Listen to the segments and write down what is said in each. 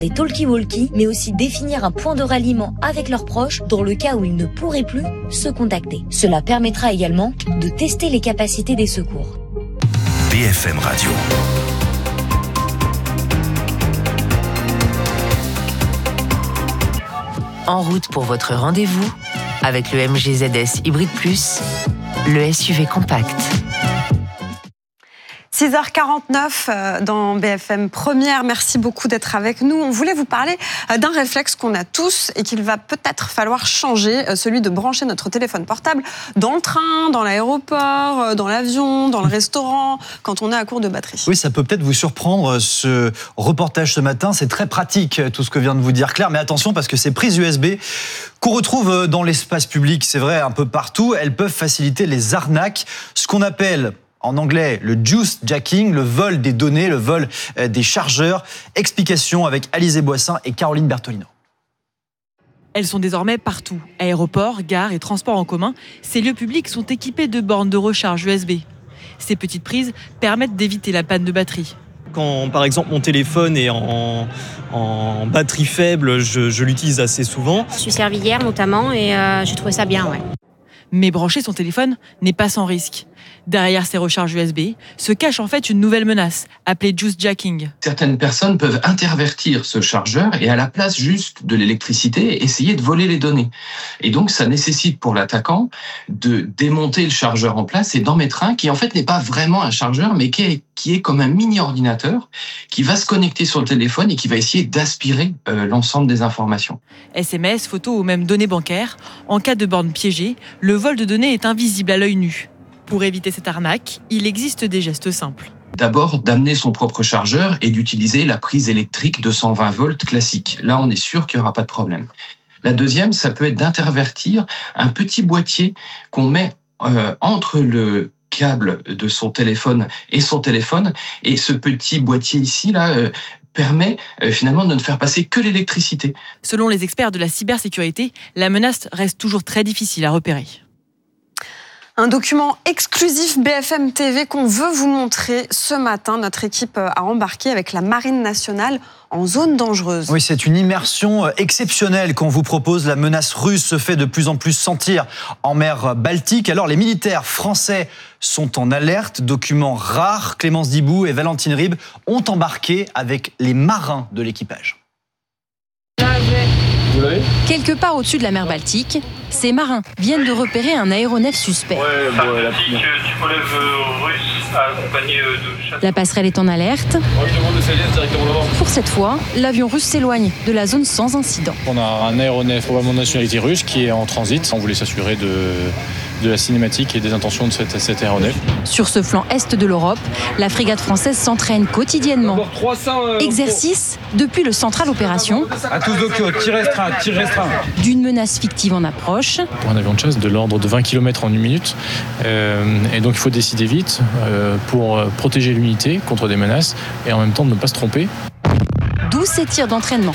des talkie-walkie, mais aussi définir un point de ralliement avec leurs proches dans le cas où ils ne pourraient plus se contacter. Cela permettra également de tester les capacités des secours. BFM Radio. En route pour votre rendez-vous avec le MG ZS Hybrid Plus, le SUV compact. 6h49 dans BFM Première. Merci beaucoup d'être avec nous. On voulait vous parler d'un réflexe qu'on a tous et qu'il va peut-être falloir changer, celui de brancher notre téléphone portable dans le train, dans l'aéroport, dans l'avion, dans le restaurant, quand on est à court de batterie. Oui, ça peut peut-être vous surprendre, ce reportage ce matin. C'est très pratique, tout ce que vient de vous dire Claire. Mais attention, parce que ces prises USB qu'on retrouve dans l'espace public, c'est vrai, un peu partout, elles peuvent faciliter les arnaques, ce qu'on appelle en anglais le juice jacking, le vol des données, le vol des chargeurs. Explication avec Alizé Boissin et Caroline Bertolino. Elles sont désormais partout. Aéroports, gares et transports en commun, ces lieux publics sont équipés de bornes de recharge USB. Ces petites prises permettent d'éviter la panne de batterie. Quand, par exemple, mon téléphone est en batterie faible, je l'utilise assez souvent. Je suis servi hier notamment et j'ai trouvé ça bien, ouais. Mais brancher son téléphone n'est pas sans risque. Derrière ces recharges USB se cache en fait une nouvelle menace, appelée juice jacking. Certaines personnes peuvent intervertir ce chargeur et à la place juste de l'électricité, essayer de voler les données. Et donc ça nécessite pour l'attaquant de démonter le chargeur en place et d'en mettre un qui en fait n'est pas vraiment un chargeur, mais qui est comme un mini-ordinateur qui va se connecter sur le téléphone et qui va essayer d'aspirer l'ensemble des informations. SMS, photos ou même données bancaires, en cas de borne piégée, le vol de données est invisible à l'œil nu. Pour éviter cette arnaque, il existe des gestes simples. D'abord, d'amener son propre chargeur et d'utiliser la prise électrique de 120 volts classique. Là, on est sûr qu'il n'y aura pas de problème. La deuxième, ça peut être d'intervertir un petit boîtier qu'on met entre le câble de son téléphone. Et ce petit boîtier ici, là, permet finalement de ne faire passer que l'électricité. Selon les experts de la cybersécurité, la menace reste toujours très difficile à repérer. Un document exclusif BFM TV qu'on veut vous montrer ce matin. Notre équipe a embarqué avec la Marine nationale en zone dangereuse. Oui, c'est une immersion exceptionnelle qu'on vous propose. La menace russe se fait de plus en plus sentir en mer Baltique. Alors, les militaires français sont en alerte. Document rare. Clémence Dibou et Valentine Ribes ont embarqué avec les marins de l'équipage. Quelque part au-dessus de la mer Baltique, ces marins viennent de repérer un aéronef suspect. La passerelle est en alerte. Pour cette fois, l'avion russe s'éloigne de la zone sans incident. On a un aéronef probablement de nationalité russe qui est en transit. On voulait s'assurer de la cinématique et des intentions de cet aéronef. Sur ce flanc est de l'Europe, la frégate française s'entraîne quotidiennement. Exercice depuis le central opération. À tous locaux, tir restreint. D'une menace fictive en approche. Pour un avion de chasse de l'ordre de 20 km en une minute. Et donc il faut décider vite pour protéger l'unité contre des menaces et en même temps de ne pas se tromper. D'où ces tirs d'entraînement.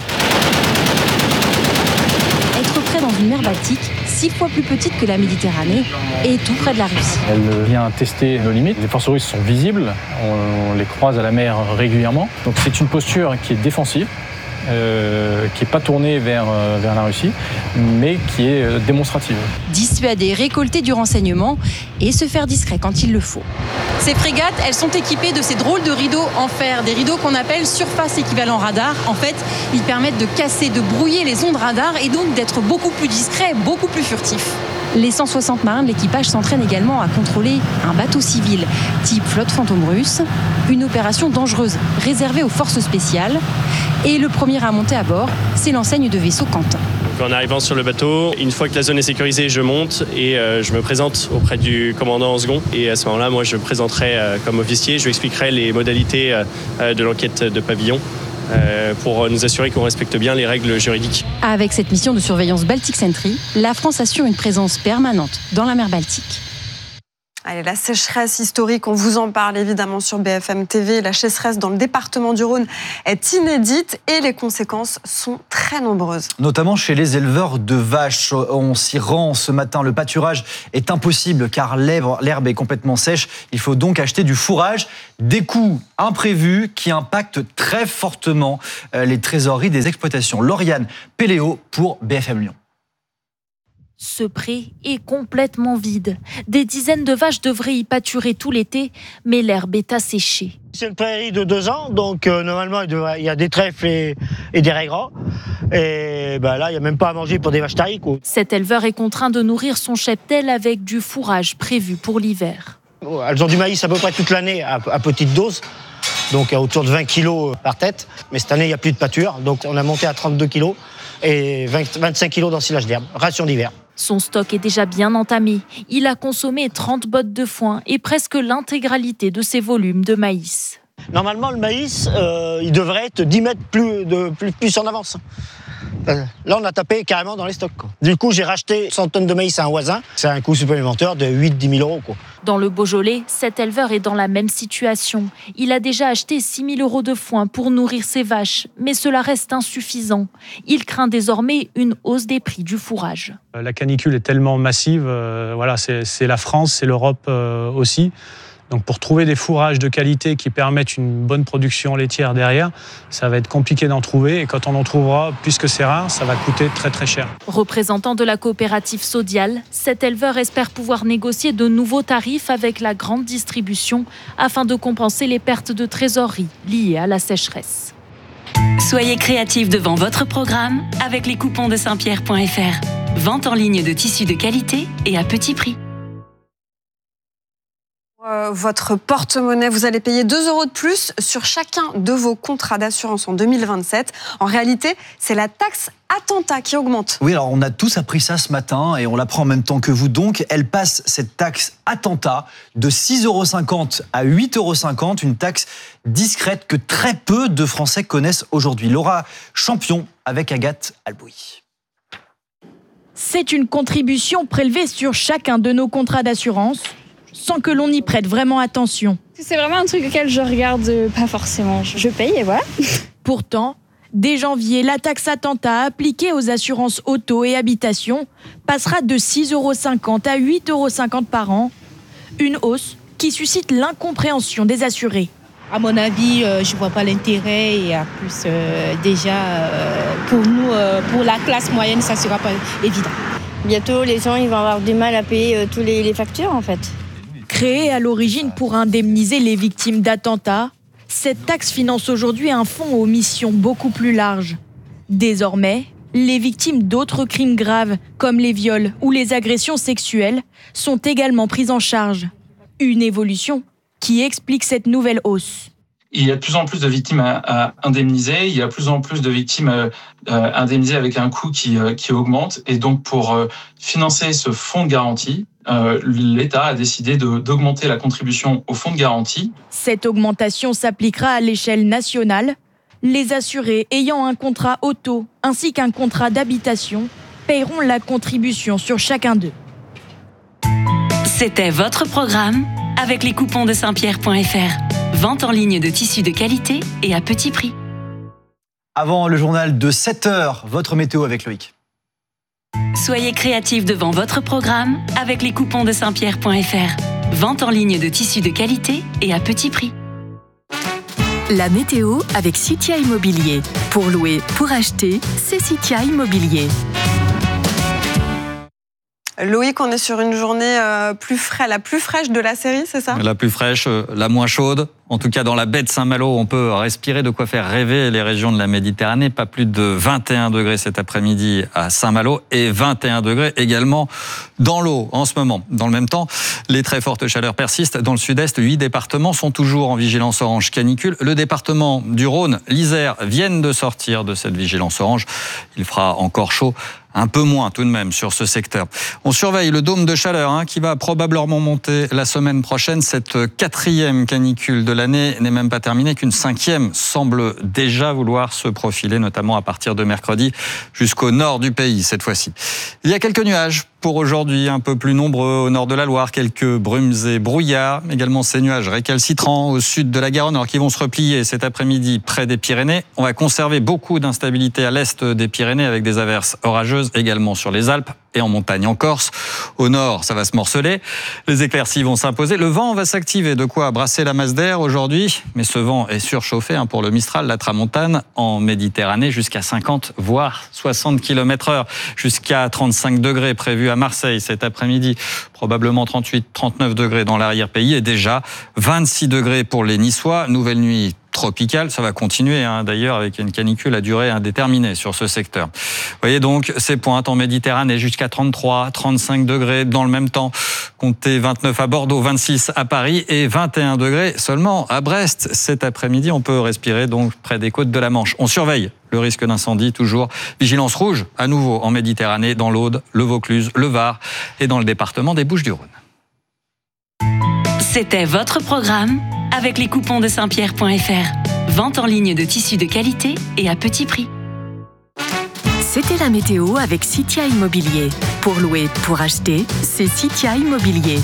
Être près dans une mer Baltique, 6 fois plus petite que la Méditerranée et tout près de la Russie. Elle vient tester nos limites. Les forces russes sont visibles, on les croise à la mer régulièrement. Donc c'est une posture qui est défensive, qui n'est pas tournée vers la Russie, mais qui est démonstrative. Dissuader, récolter du renseignement et se faire discret quand il le faut. Ces frégates, elles sont équipées de ces drôles de rideaux en fer, des rideaux qu'on appelle surface équivalent radar. En fait, ils permettent de casser, de brouiller les ondes radar et donc d'être beaucoup plus discrets, beaucoup plus furtifs. Les 160 marins de l'équipage s'entraînent également à contrôler un bateau civil, type flotte fantôme russe, une opération dangereuse réservée aux forces spéciales. Et le premier à monter à bord, c'est l'enseigne de vaisseau Quentin. En arrivant sur le bateau, une fois que la zone est sécurisée, je monte et je me présente auprès du commandant en second. Et à ce moment-là, moi, je présenterai comme officier, je lui expliquerai les modalités de l'enquête de pavillon pour nous assurer qu'on respecte bien les règles juridiques. Avec cette mission de surveillance Baltic Sentry, la France assure une présence permanente dans la mer Baltique. Allez, la sécheresse historique, on vous en parle évidemment sur BFM TV. La sécheresse dans le département du Rhône est inédite et les conséquences sont très nombreuses. Notamment chez les éleveurs de vaches. On s'y rend ce matin. Le pâturage est impossible car l'herbe est complètement sèche. Il faut donc acheter du fourrage. Des coûts imprévus qui impactent très fortement les trésoreries des exploitations. Lauriane Péléo pour BFM Lyon. Ce pré est complètement vide. Des dizaines de vaches devraient y pâturer tout l'été, mais l'herbe est asséchée. C'est une prairie de 2 ans, donc normalement il y a des trèfles et des raigrats. Et là, il n'y a même pas à manger pour des vaches taries, quoi. Cet éleveur est contraint de nourrir son cheptel avec du fourrage prévu pour l'hiver. Elles ont du maïs à peu près toute l'année à petite dose, donc à autour de 20 kilos par tête. Mais cette année, il n'y a plus de pâture, donc on a monté à 32 kilos et 25 kilos dans silage d'herbe, ration d'hiver. Son stock est déjà bien entamé. Il a consommé 30 bottes de foin et presque l'intégralité de ses volumes de maïs. Normalement, le maïs, il devrait être 10 mètres plus en avance. Là, on a tapé carrément dans les stocks, quoi. Du coup, j'ai racheté 100 tonnes de maïs à un voisin. C'est un coût supplémentaire de 8-10 000 euros, quoi. Dans le Beaujolais, cet éleveur est dans la même situation. Il a déjà acheté 6 000 euros de foin pour nourrir ses vaches, mais cela reste insuffisant. Il craint désormais une hausse des prix du fourrage. La canicule est tellement massive, c'est la France, c'est l'Europe aussi. Donc pour trouver des fourrages de qualité qui permettent une bonne production laitière derrière, ça va être compliqué d'en trouver. Et quand on en trouvera, puisque c'est rare, ça va coûter très très cher. Représentant de la coopérative Sodial, cet éleveur espère pouvoir négocier de nouveaux tarifs avec la grande distribution afin de compenser les pertes de trésorerie liées à la sécheresse. Soyez créatifs devant votre programme avec les coupons de Saint-Pierre.fr. Vente en ligne de tissus de qualité et à petit prix. Votre porte-monnaie, vous allez payer 2 € de plus sur chacun de vos contrats d'assurance en 2027. En réalité, c'est la taxe attentat qui augmente. Oui, alors on a tous appris ça ce matin et on l'apprend en même temps que vous donc. Elle passe, cette taxe attentat, de 6,50 € à 8,50 €, une taxe discrète que très peu de Français connaissent aujourd'hui. Laura Champion avec Agathe Albouy. C'est une contribution prélevée sur chacun de nos contrats d'assurance, sans que l'on y prête vraiment attention. C'est vraiment un truc auquel je regarde pas forcément. Je paye et voilà. Pourtant, dès janvier, la taxe attentat appliquée aux assurances auto et habitation passera de 6,50 € à 8,50 € par an. Une hausse qui suscite l'incompréhension des assurés. À mon avis, je ne vois pas l'intérêt et en plus, pour nous, pour la classe moyenne, ça ne sera pas évident. Bientôt, les gens ils vont avoir du mal à payer tous les factures en fait. Créée à l'origine pour indemniser les victimes d'attentats, cette taxe finance aujourd'hui un fonds aux missions beaucoup plus larges. Désormais, les victimes d'autres crimes graves, comme les viols ou les agressions sexuelles, sont également prises en charge. Une évolution qui explique cette nouvelle hausse. Il y a de plus en plus de victimes à indemniser, il y a de plus en plus de victimes indemnisées avec un coût qui augmente. Et donc, pour financer ce fonds de garantie, l'État a décidé d'augmenter la contribution au fonds de garantie. Cette augmentation s'appliquera à l'échelle nationale. Les assurés ayant un contrat auto ainsi qu'un contrat d'habitation paieront la contribution sur chacun d'eux. C'était votre programme avec les coupons de Saint-Pierre.fr. Vente en ligne de tissus de qualité et à petit prix. Avant le journal de 7h, votre météo avec Loïc. Soyez créatifs devant votre programme avec les coupons de Saint-Pierre.fr. Vente en ligne de tissus de qualité et à petit prix. La météo avec Citia Immobilier. Pour louer, pour acheter, c'est Citia Immobilier. Loïc, on est sur une journée la plus fraîche de la série, c'est ça ? La plus fraîche, la moins chaude. En tout cas, dans la baie de Saint-Malo, on peut respirer, de quoi faire rêver les régions de la Méditerranée. Pas plus de 21 degrés cet après-midi à Saint-Malo et 21 degrés également dans l'eau en ce moment. Dans le même temps, les très fortes chaleurs persistent. Dans le sud-est, 8 départements sont toujours en vigilance orange canicule. Le département du Rhône, l'Isère, viennent de sortir de cette vigilance orange. Il fera encore chaud. Un peu moins tout de même sur ce secteur. On surveille le dôme de chaleur qui va probablement monter la semaine prochaine. Cette 4e canicule de l'année n'est même pas terminée, qu'une 5e semble déjà vouloir se profiler, notamment à partir de mercredi jusqu'au nord du pays cette fois-ci. Il y a quelques nuages pour aujourd'hui, un peu plus nombreux au nord de la Loire, quelques brumes et brouillards, également ces nuages récalcitrants au sud de la Garonne, alors qui vont se replier cet après-midi près des Pyrénées. On va conserver beaucoup d'instabilité à l'est des Pyrénées avec des averses orageuses également sur les Alpes et en montagne en Corse. Au nord, ça va se morceler. Les éclaircies vont s'imposer. Le vent va s'activer, de quoi brasser la masse d'air aujourd'hui. Mais ce vent est surchauffé pour le Mistral, la tramontane en Méditerranée, jusqu'à 50 voire 60 km/h, jusqu'à 35 degrés prévus à Marseille cet après-midi. Probablement 38-39 degrés dans l'arrière-pays et déjà 26 degrés pour les Niçois. Nouvelle nuit tropicale, ça va continuer d'ailleurs avec une canicule à durée indéterminée sur ce secteur. Vous voyez donc ces pointes en Méditerranée jusqu'à 33-35 degrés dans le même temps. Comptez 29 à Bordeaux, 26 à Paris et 21 degrés seulement à Brest. Cet après-midi, on peut respirer donc près des côtes de la Manche. On surveille le risque d'incendie, toujours. Vigilance rouge à nouveau en Méditerranée, dans l'Aude, le Vaucluse, le Var et dans le département des Bouches-du-Rhône. C'était votre programme avec les coupons de Saint-Pierre.fr. Vente en ligne de tissus de qualité et à petit prix. C'était la météo avec Citia Immobilier. Pour louer, pour acheter, c'est Citia Immobilier.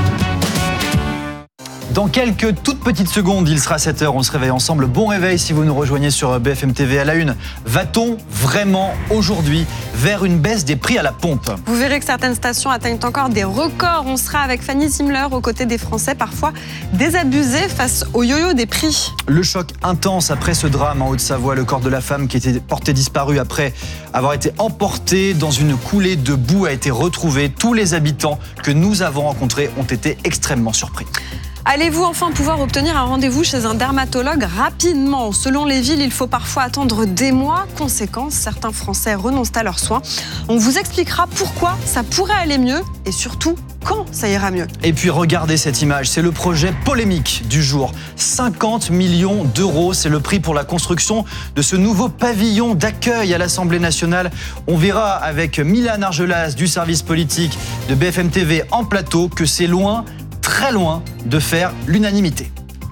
Dans quelques toutes petites secondes, il sera 7h, on se réveille ensemble. Bon réveil si vous nous rejoignez sur BFM TV à la une. Va-t-on vraiment aujourd'hui vers une baisse des prix à la pompe ? Vous verrez que certaines stations atteignent encore des records. On sera avec Fanny Zimler aux côtés des Français, parfois désabusés face au yo-yo des prix. Le choc intense après ce drame en Haute-Savoie, le corps de la femme qui était porté disparu après avoir été emporté dans une coulée de boue a été retrouvé. Tous les habitants que nous avons rencontrés ont été extrêmement surpris. Allez-vous enfin pouvoir obtenir un rendez-vous chez un dermatologue rapidement ? Selon les villes, il faut parfois attendre des mois. Conséquence, certains Français renoncent à leurs soins. On vous expliquera pourquoi ça pourrait aller mieux et surtout quand ça ira mieux. Et puis regardez cette image, c'est le projet polémique du jour. 50 millions d'euros, c'est le prix pour la construction de ce nouveau pavillon d'accueil à l'Assemblée nationale. On verra avec Milan Argelas du service politique de BFM TV en plateau que c'est loin, très loin de faire l'unanimité.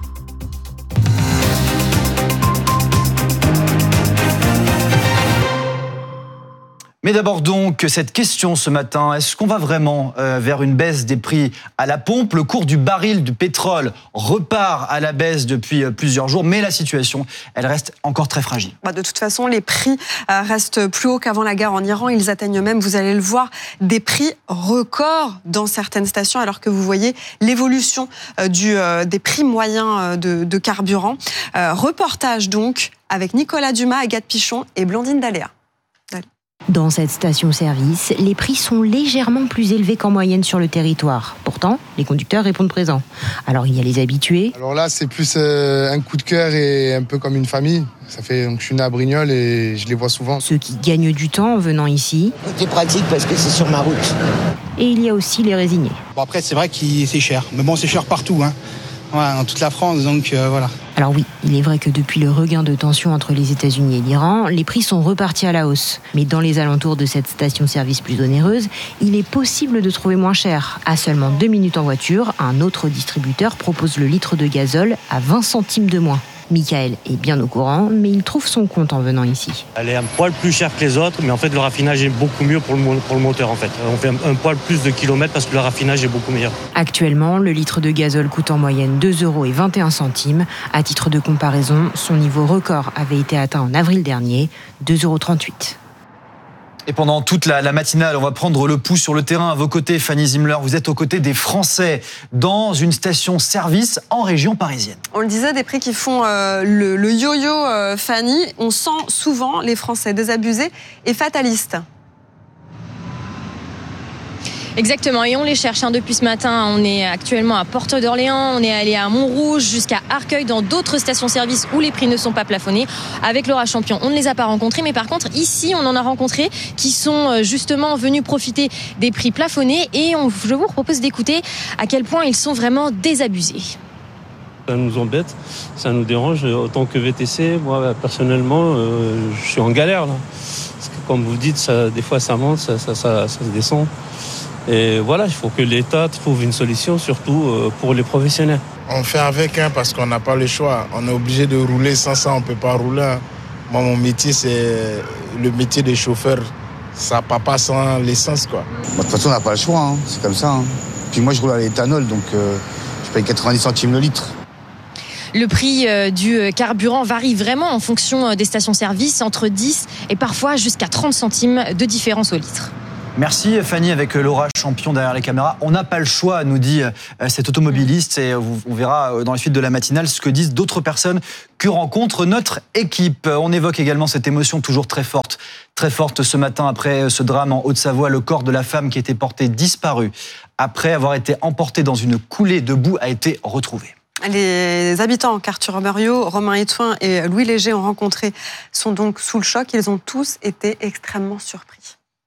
Mais d'abord donc, cette question ce matin, est-ce qu'on va vraiment vers une baisse des prix à la pompe ? Le cours du baril du pétrole repart à la baisse depuis plusieurs jours, mais la situation, elle reste encore très fragile. De toute façon, les prix restent plus hauts qu'avant la guerre en Iran. Ils atteignent même, vous allez le voir, des prix records dans certaines stations, alors que vous voyez l'évolution des prix moyens de carburant. Reportage donc avec Nicolas Dumas, Agathe Pichon et Blandine Daléa. Dans cette station-service, les prix sont légèrement plus élevés qu'en moyenne sur le territoire. Pourtant, les conducteurs répondent présents. Alors, il y a les habitués. Alors là, c'est plus un coup de cœur et un peu comme une famille. Donc, je suis né à Brignoles et je les vois souvent. Ceux qui gagnent du temps en venant ici. C'est pratique parce que c'est sur ma route. Et il y a aussi les résignés. Bon, après, c'est vrai que c'est cher. Mais bon, c'est cher partout, dans toute la France, donc voilà. Alors oui, il est vrai que depuis le regain de tension entre les États-Unis et l'Iran, les prix sont repartis à la hausse. Mais dans les alentours de cette station-service plus onéreuse, il est possible de trouver moins cher. À seulement 2 minutes en voiture, un autre distributeur propose le litre de gazole à 20 centimes de moins. Michael est bien au courant, mais il trouve son compte en venant ici. Elle est un poil plus chère que les autres, mais en fait le raffinage est beaucoup mieux pour le moteur en fait. On fait un poil plus de kilomètres parce que le raffinage est beaucoup meilleur. Actuellement, le litre de gazole coûte en moyenne 2,21 €. À titre de comparaison, son niveau record avait été atteint en avril dernier, 2,38 €. Et pendant toute la matinale, on va prendre le pouls sur le terrain. À vos côtés, Fanny Zimler, vous êtes aux côtés des Français dans une station-service en région parisienne. On le disait, des prix qui font le yo-yo, Fanny. On sent souvent les Français désabusés et fatalistes. Exactement, et on les cherche depuis ce matin. On est actuellement à Porte d'Orléans, on est allé à Montrouge, jusqu'à Arcueil, dans d'autres stations-service où les prix ne sont pas plafonnés. Avec Laura Champion, on ne les a pas rencontrés, mais par contre, ici, on en a rencontré qui sont justement venus profiter des prix plafonnés. Et je vous propose d'écouter à quel point ils sont vraiment désabusés. Ça nous embête, ça nous dérange. Autant que VTC, moi, personnellement, je suis en galère, là. Parce que, comme vous dites, des fois, ça monte, ça se descend. Et voilà, il faut que l'État trouve une solution, surtout pour les professionnels. On fait avec, parce qu'on n'a pas le choix. On est obligé de rouler, sans ça, on ne peut pas rouler. Moi, mon métier, c'est le métier des chauffeurs. Ça part pas sans l'essence, quoi. De toute façon, on n'a pas le choix, hein. C'est comme ça. Hein. Puis moi, je roule à l'éthanol, donc je paye 90 centimes le litre. Le prix du carburant varie vraiment en fonction des stations-service, entre 10 et parfois jusqu'à 30 centimes de différence au litre. Merci Fanny, avec Laura Champion derrière les caméras. On n'a pas le choix, nous dit cet automobiliste, et on verra dans la suite de la matinale ce que disent d'autres personnes que rencontre notre équipe. On évoque également cette émotion toujours très forte ce matin après ce drame en Haute-Savoie. Le corps de la femme qui était portée disparue après avoir été emportée dans une coulée de boue a été retrouvé. Les habitants qu'Arthur Muriot, Romain Hitouin et Louis Léger ont rencontrés sont donc sous le choc. Ils ont tous été extrêmement surpris.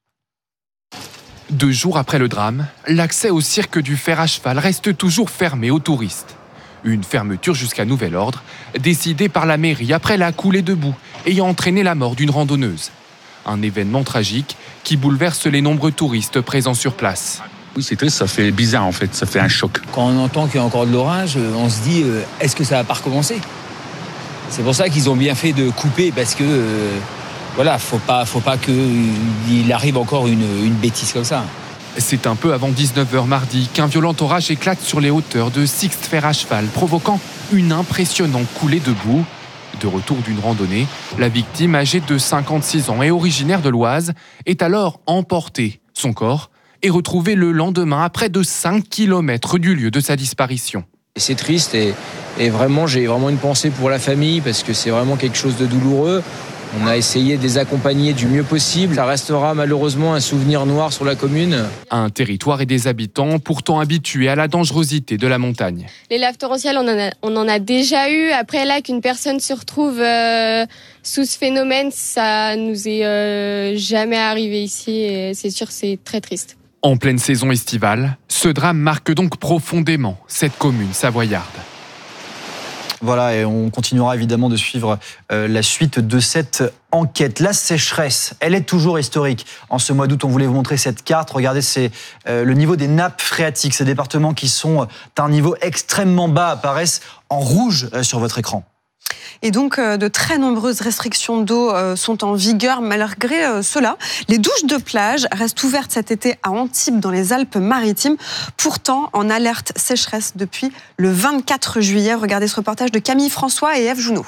2 jours après le drame, l'accès au cirque du fer à cheval reste toujours fermé aux touristes. Une fermeture jusqu'à nouvel ordre, décidée par la mairie après la coulée de boue ayant entraîné la mort d'une randonneuse. Un événement tragique qui bouleverse les nombreux touristes présents sur place. Oui, c'est triste, ça fait bizarre en fait, ça fait un choc. Quand on entend qu'il y a encore de l'orage, on se dit est-ce que ça va pas recommencer ? C'est pour ça qu'ils ont bien fait de couper parce que voilà, faut pas qu'il arrive encore une bêtise comme ça. C'est un peu avant 19h mardi qu'un violent orage éclate sur les hauteurs de Sixte Fer à cheval, provoquant une impressionnante coulée de boue. De retour d'une randonnée, la victime, âgée de 56 ans et originaire de l'Oise, est alors emportée. Son corps est retrouvé le lendemain à près de 5 km du lieu de sa disparition. C'est triste et vraiment, j'ai vraiment une pensée pour la famille parce que c'est vraiment quelque chose de douloureux. On a essayé de les accompagner du mieux possible. Ça restera malheureusement un souvenir noir sur la commune. Un territoire et des habitants pourtant habitués à la dangerosité de la montagne. Les laves torrentielles, on en a déjà eu. Après, là, qu'une personne se retrouve sous ce phénomène, ça nous est jamais arrivé ici. Et c'est sûr, c'est très triste. En pleine saison estivale, ce drame marque donc profondément cette commune savoyarde. Voilà, et on continuera évidemment de suivre la suite de cette enquête. La sécheresse, elle est toujours historique. En ce mois d'août, on voulait vous montrer cette carte. Regardez, c'est le niveau des nappes phréatiques. Ces départements qui sont à un niveau extrêmement bas apparaissent en rouge sur votre écran. Et donc, de très nombreuses restrictions d'eau sont en vigueur. Malgré cela, les douches de plage restent ouvertes cet été à Antibes, dans les Alpes-Maritimes. Pourtant, en alerte sécheresse depuis le 24 juillet. Regardez ce reportage de Camille François et Ève Jounot.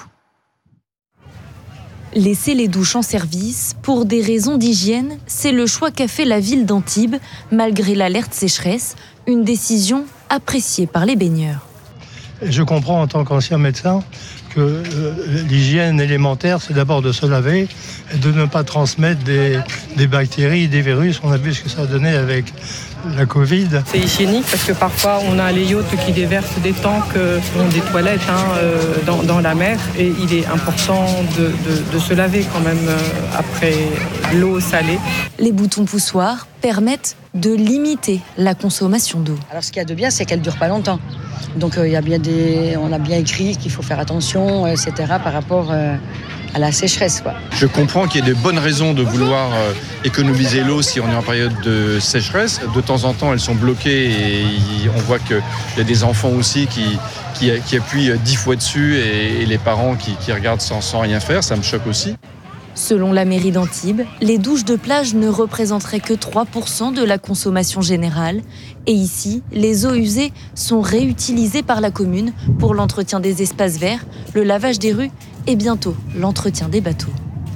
Laisser les douches en service, pour des raisons d'hygiène, c'est le choix qu'a fait la ville d'Antibes, malgré l'alerte sécheresse, une décision appréciée par les baigneurs. Je comprends en tant qu'ancien médecin que l'hygiène élémentaire, c'est d'abord de se laver et de ne pas transmettre des bactéries, des virus. On a vu ce que ça a donné avec la Covid. C'est hygiénique parce que parfois on a les yachts qui déversent des tanks, des toilettes dans la mer, et il est important de se laver quand même après l'eau salée. Les boutons poussoirs permettent de limiter la consommation d'eau. Alors ce qu'il y a de bien, c'est qu'elle ne dure pas longtemps. Donc on a bien écrit qu'il faut faire attention, etc. par rapport à la sécheresse, quoi. Je comprends qu'il y ait de bonnes raisons de vouloir économiser l'eau si on est en période de sécheresse. De temps en temps, elles sont bloquées et on voit qu'il y a des enfants aussi qui appuient 10 fois dessus et les parents qui regardent sans rien faire. Ça me choque aussi. Selon la mairie d'Antibes, les douches de plage ne représenteraient que 3% de la consommation générale. Et ici, les eaux usées sont réutilisées par la commune pour l'entretien des espaces verts, le lavage des rues et bientôt l'entretien des bateaux.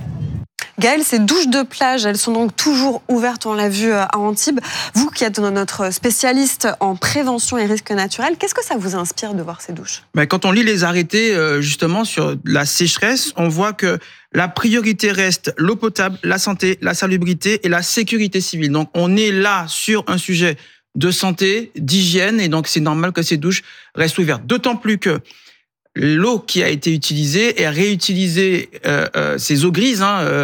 Gaëlle, ces douches de plage, elles sont donc toujours ouvertes, on l'a vu à Antibes. Vous qui êtes notre spécialiste en prévention et risques naturels, qu'est-ce que ça vous inspire de voir ces douches ? Quand on lit les arrêtés justement sur la sécheresse, on voit que la priorité reste l'eau potable, la santé, la salubrité et la sécurité civile. Donc on est là sur un sujet de santé, d'hygiène, et donc c'est normal que ces douches restent ouvertes. D'autant plus que l'eau qui a été utilisée est réutilisée, ces eaux grises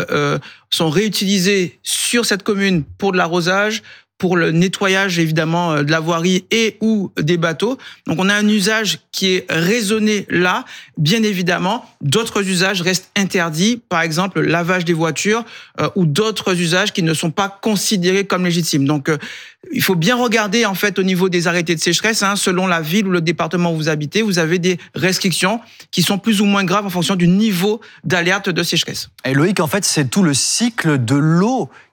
sont réutilisées sur cette commune pour de l'arrosage, pour le nettoyage évidemment de la voirie et ou des bateaux. Donc on a un usage qui est raisonné là. Bien évidemment, d'autres usages restent interdits, par exemple le lavage des voitures ou d'autres usages qui ne sont pas considérés comme légitimes. Donc il faut bien regarder en fait au niveau des arrêtés de sécheresse, selon la ville ou le département où vous habitez, vous avez des restrictions qui sont plus ou moins graves en fonction du niveau d'alerte de sécheresse. Et Loïc, en fait, c'est tout le cycle de l'eau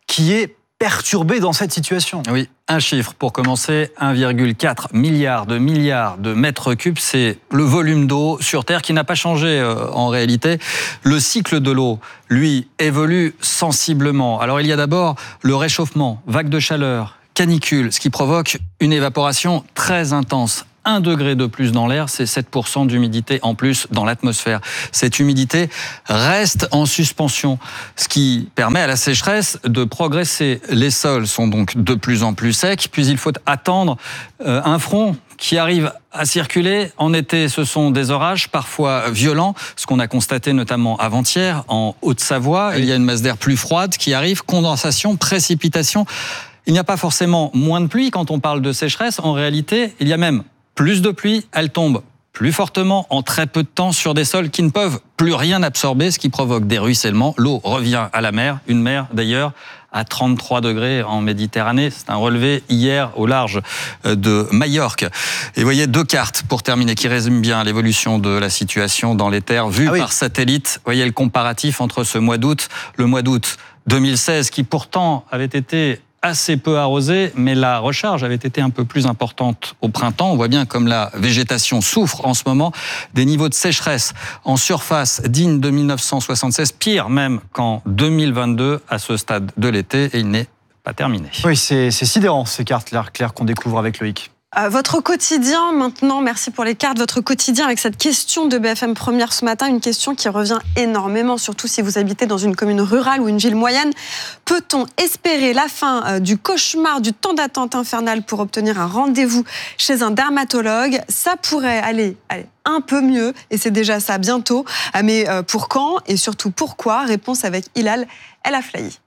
qui est perturbé dans cette situation. Oui, un chiffre pour commencer, 1,4 milliard de mètres cubes, c'est le volume d'eau sur Terre qui n'a pas changé en réalité. Le cycle de l'eau, lui, évolue sensiblement. Alors il y a d'abord le réchauffement, vague de chaleur, canicule, ce qui provoque une évaporation très intense. 1 degré de plus dans l'air, c'est 7% d'humidité en plus dans l'atmosphère. Cette humidité reste en suspension, ce qui permet à la sécheresse de progresser. Les sols sont donc de plus en plus secs, puis il faut attendre un front qui arrive à circuler. En été, ce sont des orages parfois violents, ce qu'on a constaté notamment avant-hier en Haute-Savoie. Il y a une masse d'air plus froide qui arrive, condensation, précipitation. Il n'y a pas forcément moins de pluie quand on parle de sécheresse. En réalité, il y a même plus de pluie, elle tombe plus fortement en très peu de temps sur des sols qui ne peuvent plus rien absorber, ce qui provoque des ruissellements. L'eau revient à la mer, une mer d'ailleurs à 33 degrés en Méditerranée. C'est un relevé hier au large de Majorque. Et vous voyez 2 cartes pour terminer qui résument bien l'évolution de la situation dans les terres vues par satellite. Vous voyez le comparatif entre ce mois d'août, le mois d'août 2016 qui pourtant avait été assez peu arrosé, mais la recharge avait été un peu plus importante au printemps. On voit bien comme la végétation souffre en ce moment des niveaux de sécheresse en surface dignes de 1976, pire même qu'en 2022 à ce stade de l'été, et il n'est pas terminé. Oui, c'est sidérant ces cartes claires qu'on découvre avec Loïc. Votre quotidien maintenant, merci pour les cartes, votre quotidien avec cette question de BFM Première ce matin, une question qui revient énormément, surtout si vous habitez dans une commune rurale ou une ville moyenne. Peut-on espérer la fin du cauchemar du temps d'attente infernal pour obtenir un rendez-vous chez un dermatologue? Ça pourrait aller un peu mieux, et c'est déjà ça bientôt. Mais pour quand et surtout pourquoi? Réponse avec Hilal El Aflahi.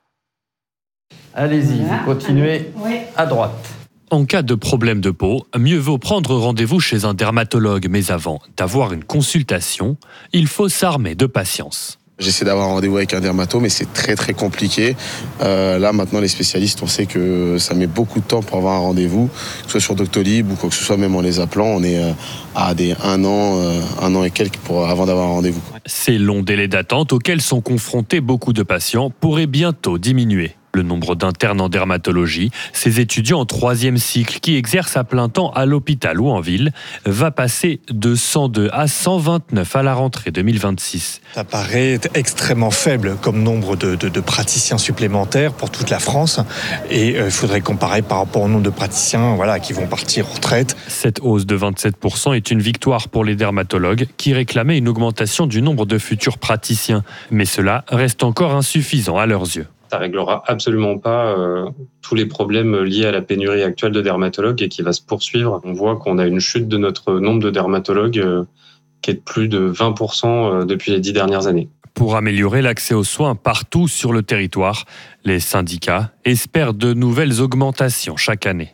Allez-y, vous continuez à droite. En cas de problème de peau, mieux vaut prendre rendez-vous chez un dermatologue. Mais avant d'avoir une consultation, il faut s'armer de patience. J'essaie d'avoir un rendez-vous avec un dermato, mais c'est très très compliqué. Là maintenant les spécialistes, on sait que ça met beaucoup de temps pour avoir un rendez-vous, que ce soit sur Doctolib ou quoi que ce soit, même en les appelant, on est à un an et quelques avant d'avoir un rendez-vous. Ces longs délais d'attente auxquels sont confrontés beaucoup de patients pourraient bientôt diminuer. Le nombre d'internes en dermatologie, ces étudiants en 3e cycle qui exercent à plein temps à l'hôpital ou en ville, va passer de 102 à 129 à la rentrée 2026. Ça paraît extrêmement faible comme nombre de praticiens supplémentaires pour toute la France, et il faudrait comparer par rapport au nombre de praticiens qui vont partir en retraite. Cette hausse de 27% est une victoire pour les dermatologues qui réclamaient une augmentation du nombre de futurs praticiens. Mais cela reste encore insuffisant à leurs yeux. Ça réglera absolument pas tous les problèmes liés à la pénurie actuelle de dermatologues et qui va se poursuivre. On voit qu'on a une chute de notre nombre de dermatologues qui est de plus de 20% depuis les 10 dernières années. Pour améliorer l'accès aux soins partout sur le territoire, les syndicats espèrent de nouvelles augmentations chaque année.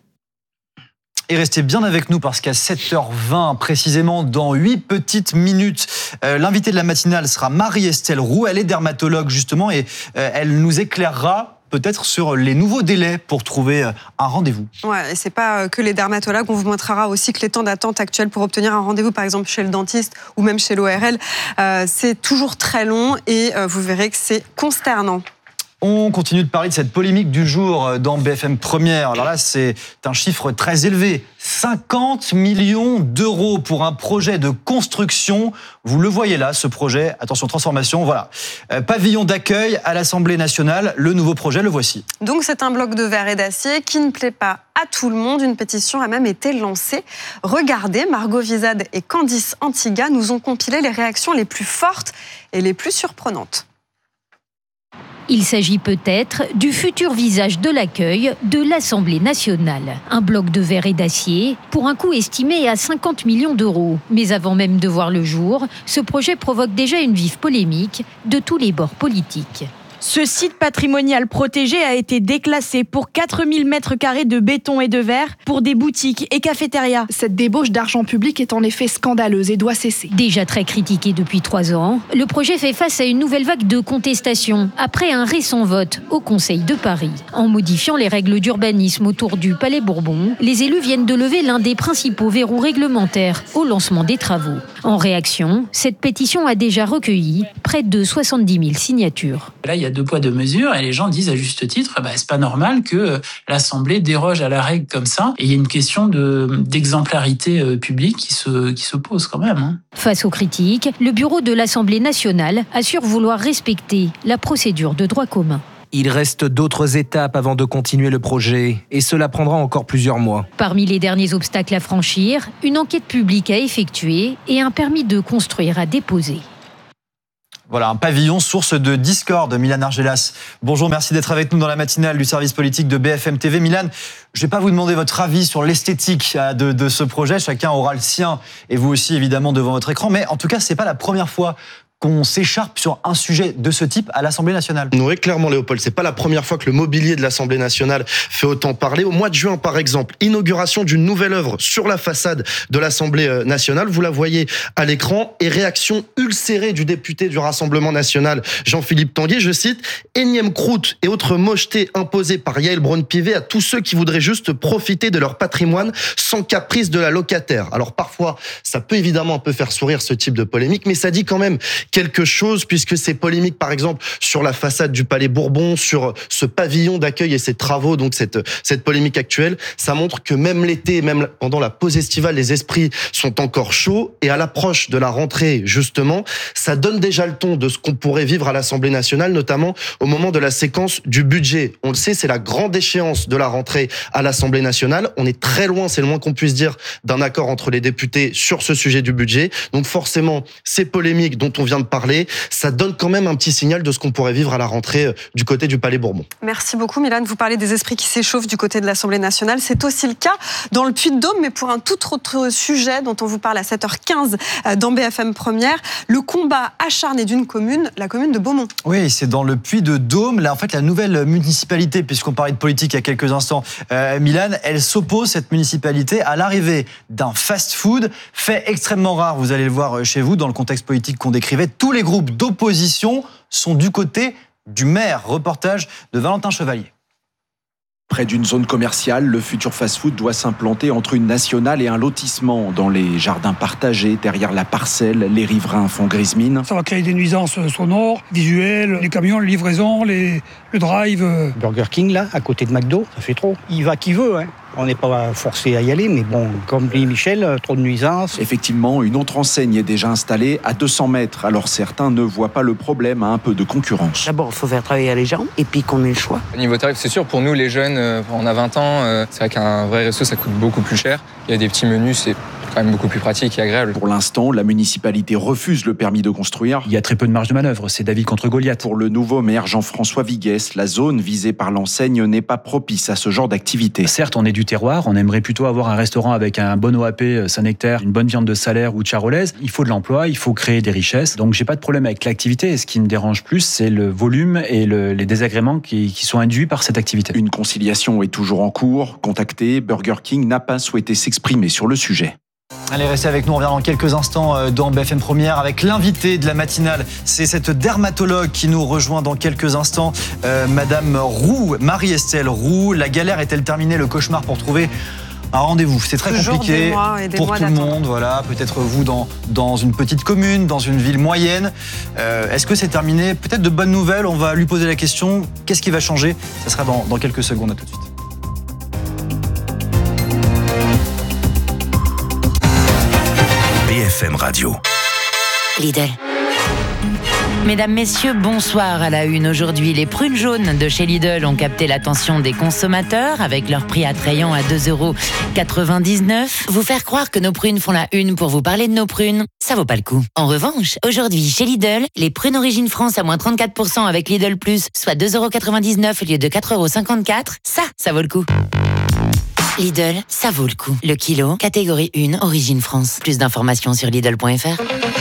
Et restez bien avec nous parce qu'à 7h20, précisément dans 8 petites minutes, l'invitée de la matinale sera Marie-Estelle Roux. Elle est dermatologue justement et elle nous éclairera peut-être sur les nouveaux délais pour trouver un rendez-vous. Ouais, et c'est pas que les dermatologues, on vous montrera aussi que les temps d'attente actuels pour obtenir un rendez-vous, par exemple chez le dentiste ou même chez l'ORL, c'est toujours très long et vous verrez que c'est consternant. On continue de parler de cette polémique du jour dans BFM Première. Alors là, c'est un chiffre très élevé. 50 millions d'euros pour un projet de construction. Vous le voyez là, ce projet. Attention, transformation, voilà. Pavillon d'accueil à l'Assemblée nationale. Le nouveau projet, le voici. Donc c'est un bloc de verre et d'acier qui ne plaît pas à tout le monde. Une pétition a même été lancée. Regardez, Margot Vizade et Candice Antiga nous ont compilé les réactions les plus fortes et les plus surprenantes. Il s'agit peut-être du futur visage de l'accueil de l'Assemblée nationale. Un bloc de verre et d'acier pour un coût estimé à 50 millions d'euros. Mais avant même de voir le jour, ce projet provoque déjà une vive polémique de tous les bords politiques. Ce site patrimonial protégé a été déclassé pour 4000 mètres carrés de béton et de verre pour des boutiques et cafétérias. Cette débauche d'argent public est en effet scandaleuse et doit cesser. Déjà très critiqué depuis 3 ans, le projet fait face à une nouvelle vague de contestation après un récent vote au Conseil de Paris. En modifiant les règles d'urbanisme autour du Palais Bourbon, les élus viennent de lever l'un des principaux verrous réglementaires au lancement des travaux. En réaction, cette pétition a déjà recueilli près de 70 000 signatures. Là, il y a 2 poids 2 mesures et les gens disent à juste titre, c'est pas normal que l'Assemblée déroge à la règle comme ça. Et il y a une question d'exemplarité publique qui se pose quand même. Face aux critiques, le bureau de l'Assemblée nationale assure vouloir respecter la procédure de droit commun. Il reste d'autres étapes avant de continuer le projet et cela prendra encore plusieurs mois. Parmi les derniers obstacles à franchir, une enquête publique à effectuer et un permis de construire à déposer. Voilà, un pavillon source de discorde, Milan Argelas. Bonjour, merci d'être avec nous dans la matinale du service politique de BFM TV. Milan, je ne vais pas vous demander votre avis sur l'esthétique de ce projet. Chacun aura le sien et vous aussi, évidemment, devant votre écran. Mais en tout cas, ce n'est pas la première fois qu'on s'écharpe sur un sujet de ce type à l'Assemblée nationale. Oui, clairement, Léopold. C'est pas la première fois que le mobilier de l'Assemblée nationale fait autant parler. Au mois de juin, par exemple, inauguration d'une nouvelle œuvre sur la façade de l'Assemblée nationale. Vous la voyez à l'écran. Et réaction ulcérée du député du Rassemblement national, Jean-Philippe Tanguy. Je cite, énième croûte et autres mochetés imposées par Yael Braun-Pivet à tous ceux qui voudraient juste profiter de leur patrimoine sans caprice de la locataire. Alors parfois, ça peut évidemment un peu faire sourire ce type de polémique, mais ça dit quand même quelque chose, puisque ces polémiques, par exemple, sur la façade du Palais Bourbon, sur ce pavillon d'accueil et ses travaux, donc cette polémique actuelle, ça montre que même l'été, même pendant la pause estivale, les esprits sont encore chauds, et à l'approche de la rentrée, justement, ça donne déjà le ton de ce qu'on pourrait vivre à l'Assemblée nationale, notamment au moment de la séquence du budget. On le sait, c'est la grande échéance de la rentrée à l'Assemblée nationale. On est très loin, c'est le moins qu'on puisse dire, d'un accord entre les députés sur ce sujet du budget. Donc forcément, ces polémiques dont on vient de parler, ça donne quand même un petit signal de ce qu'on pourrait vivre à la rentrée du côté du Palais Bourbon. Merci beaucoup, Milan. Vous parlez des esprits qui s'échauffent du côté de l'Assemblée nationale. C'est aussi le cas dans le Puy-de-Dôme, mais pour un tout autre sujet dont on vous parle à 7h15 dans BFM Première, le combat acharné d'une commune, la commune de Beaumont. Oui, c'est dans le Puy-de-Dôme. Là, en fait, la nouvelle municipalité, puisqu'on parlait de politique il y a quelques instants, Milan, elle s'oppose, cette municipalité, à l'arrivée d'un fast-food, fait extrêmement rare, vous allez le voir chez vous, dans le contexte politique qu'on décrivait. Tous les groupes d'opposition sont du côté du maire. Reportage de Valentin Chevalier. Près d'une zone commerciale, le futur fast-food doit s'implanter entre une nationale et un lotissement. Dans les jardins partagés, derrière la parcelle, les riverains font grise mine. Ça va créer des nuisances sonores, visuelles, les camions, les livraisons, le drive. Burger King, là, à côté de McDo, ça fait trop. Il va qui veut, hein. On n'est pas forcé à y aller, mais bon, comme dit Michel, trop de nuisances. Effectivement, une autre enseigne est déjà installée à 200 mètres. Alors certains ne voient pas le problème à un peu de concurrence. D'abord, il faut faire travailler les gens et puis qu'on ait le choix. Au niveau tarif, c'est sûr, pour nous, les jeunes, on a 20 ans, c'est vrai qu'un vrai resto, ça coûte beaucoup plus cher. Il y a des petits menus, c'est quand même beaucoup plus pratique et agréable. Pour l'instant, la municipalité refuse le permis de construire. Il y a très peu de marge de manœuvre, c'est David contre Goliath. Pour le nouveau maire Jean-François Viguès, la zone visée par l'enseigne n'est pas propice à ce genre d'activité. Certes, on est du terroir, on aimerait plutôt avoir un restaurant avec un bon OAP Saint-Nectaire, une bonne viande de Salaire ou de Charolaise. Il faut de l'emploi, il faut créer des richesses. Donc j'ai pas de problème avec l'activité. Et ce qui me dérange plus, c'est le volume et les désagréments qui sont induits par cette activité. Une conciliation est toujours en cours. Contacté, Burger King n'a pas souhaité s'exprimer sur le sujet. Allez, restez avec nous, on revient dans quelques instants dans BFM Première avec l'invité de la matinale. C'est cette dermatologue qui nous rejoint dans quelques instants, Madame Roux, Marie-Estelle Roux. La galère est-elle terminée, le cauchemar pour trouver un rendez-vous? C'est très compliqué pour tout le monde. Voilà, peut-être vous dans une petite commune, dans une ville moyenne. Est-ce que c'est terminé? Peut-être de bonnes nouvelles, on va lui poser la question. Qu'est-ce qui va changer? Ça sera dans quelques secondes, à tout de suite. BFM Radio. Lidl. Mesdames, Messieurs, bonsoir. À la une aujourd'hui, les prunes jaunes de chez Lidl ont capté l'attention des consommateurs avec leur prix attrayant à 2,99 €. Vous faire croire que nos prunes font la une pour vous parler de nos prunes, ça vaut pas le coup. En revanche, aujourd'hui, chez Lidl, les prunes Origine France à moins 34% avec Lidl Plus, soit 2,99 € au lieu de 4,54 €, ça vaut le coup. Lidl, ça vaut le coup. Le kilo, catégorie 1, Origine France. Plus d'informations sur Lidl.fr.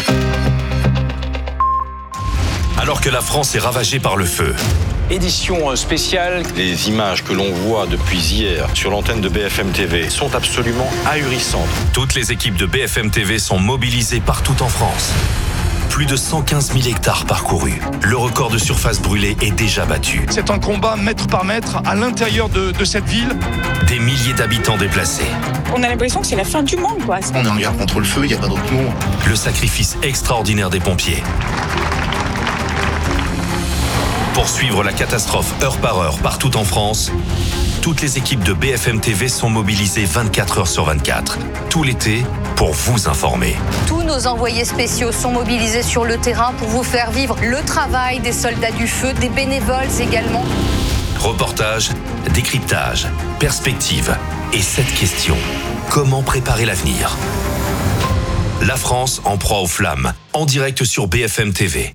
Alors que la France est ravagée par le feu. Édition spéciale. Les images que l'on voit depuis hier sur l'antenne de BFM TV sont absolument ahurissantes. Toutes les équipes de BFM TV sont mobilisées partout en France. Plus de 115 000 hectares parcourus. Le record de surface brûlée est déjà battu. C'est un combat mètre par mètre à l'intérieur de cette ville. Des milliers d'habitants déplacés. On a l'impression que c'est la fin du monde, quoi. On est en guerre contre le feu, il n'y a pas d'autre mot. Le sacrifice extraordinaire des pompiers. Pour suivre la catastrophe heure par heure partout en France, toutes les équipes de BFM TV sont mobilisées 24 heures sur 24, tout l'été, pour vous informer. Tous nos envoyés spéciaux sont mobilisés sur le terrain pour vous faire vivre le travail des soldats du feu, des bénévoles également. Reportage, décryptage, perspective et cette question, comment préparer l'avenir ? La France en proie aux flammes, en direct sur BFM TV.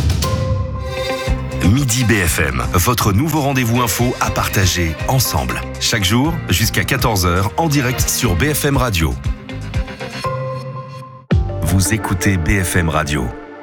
Midi BFM, votre nouveau rendez-vous info à partager ensemble. Chaque jour, jusqu'à 14h, en direct sur BFM Radio. Vous écoutez BFM Radio.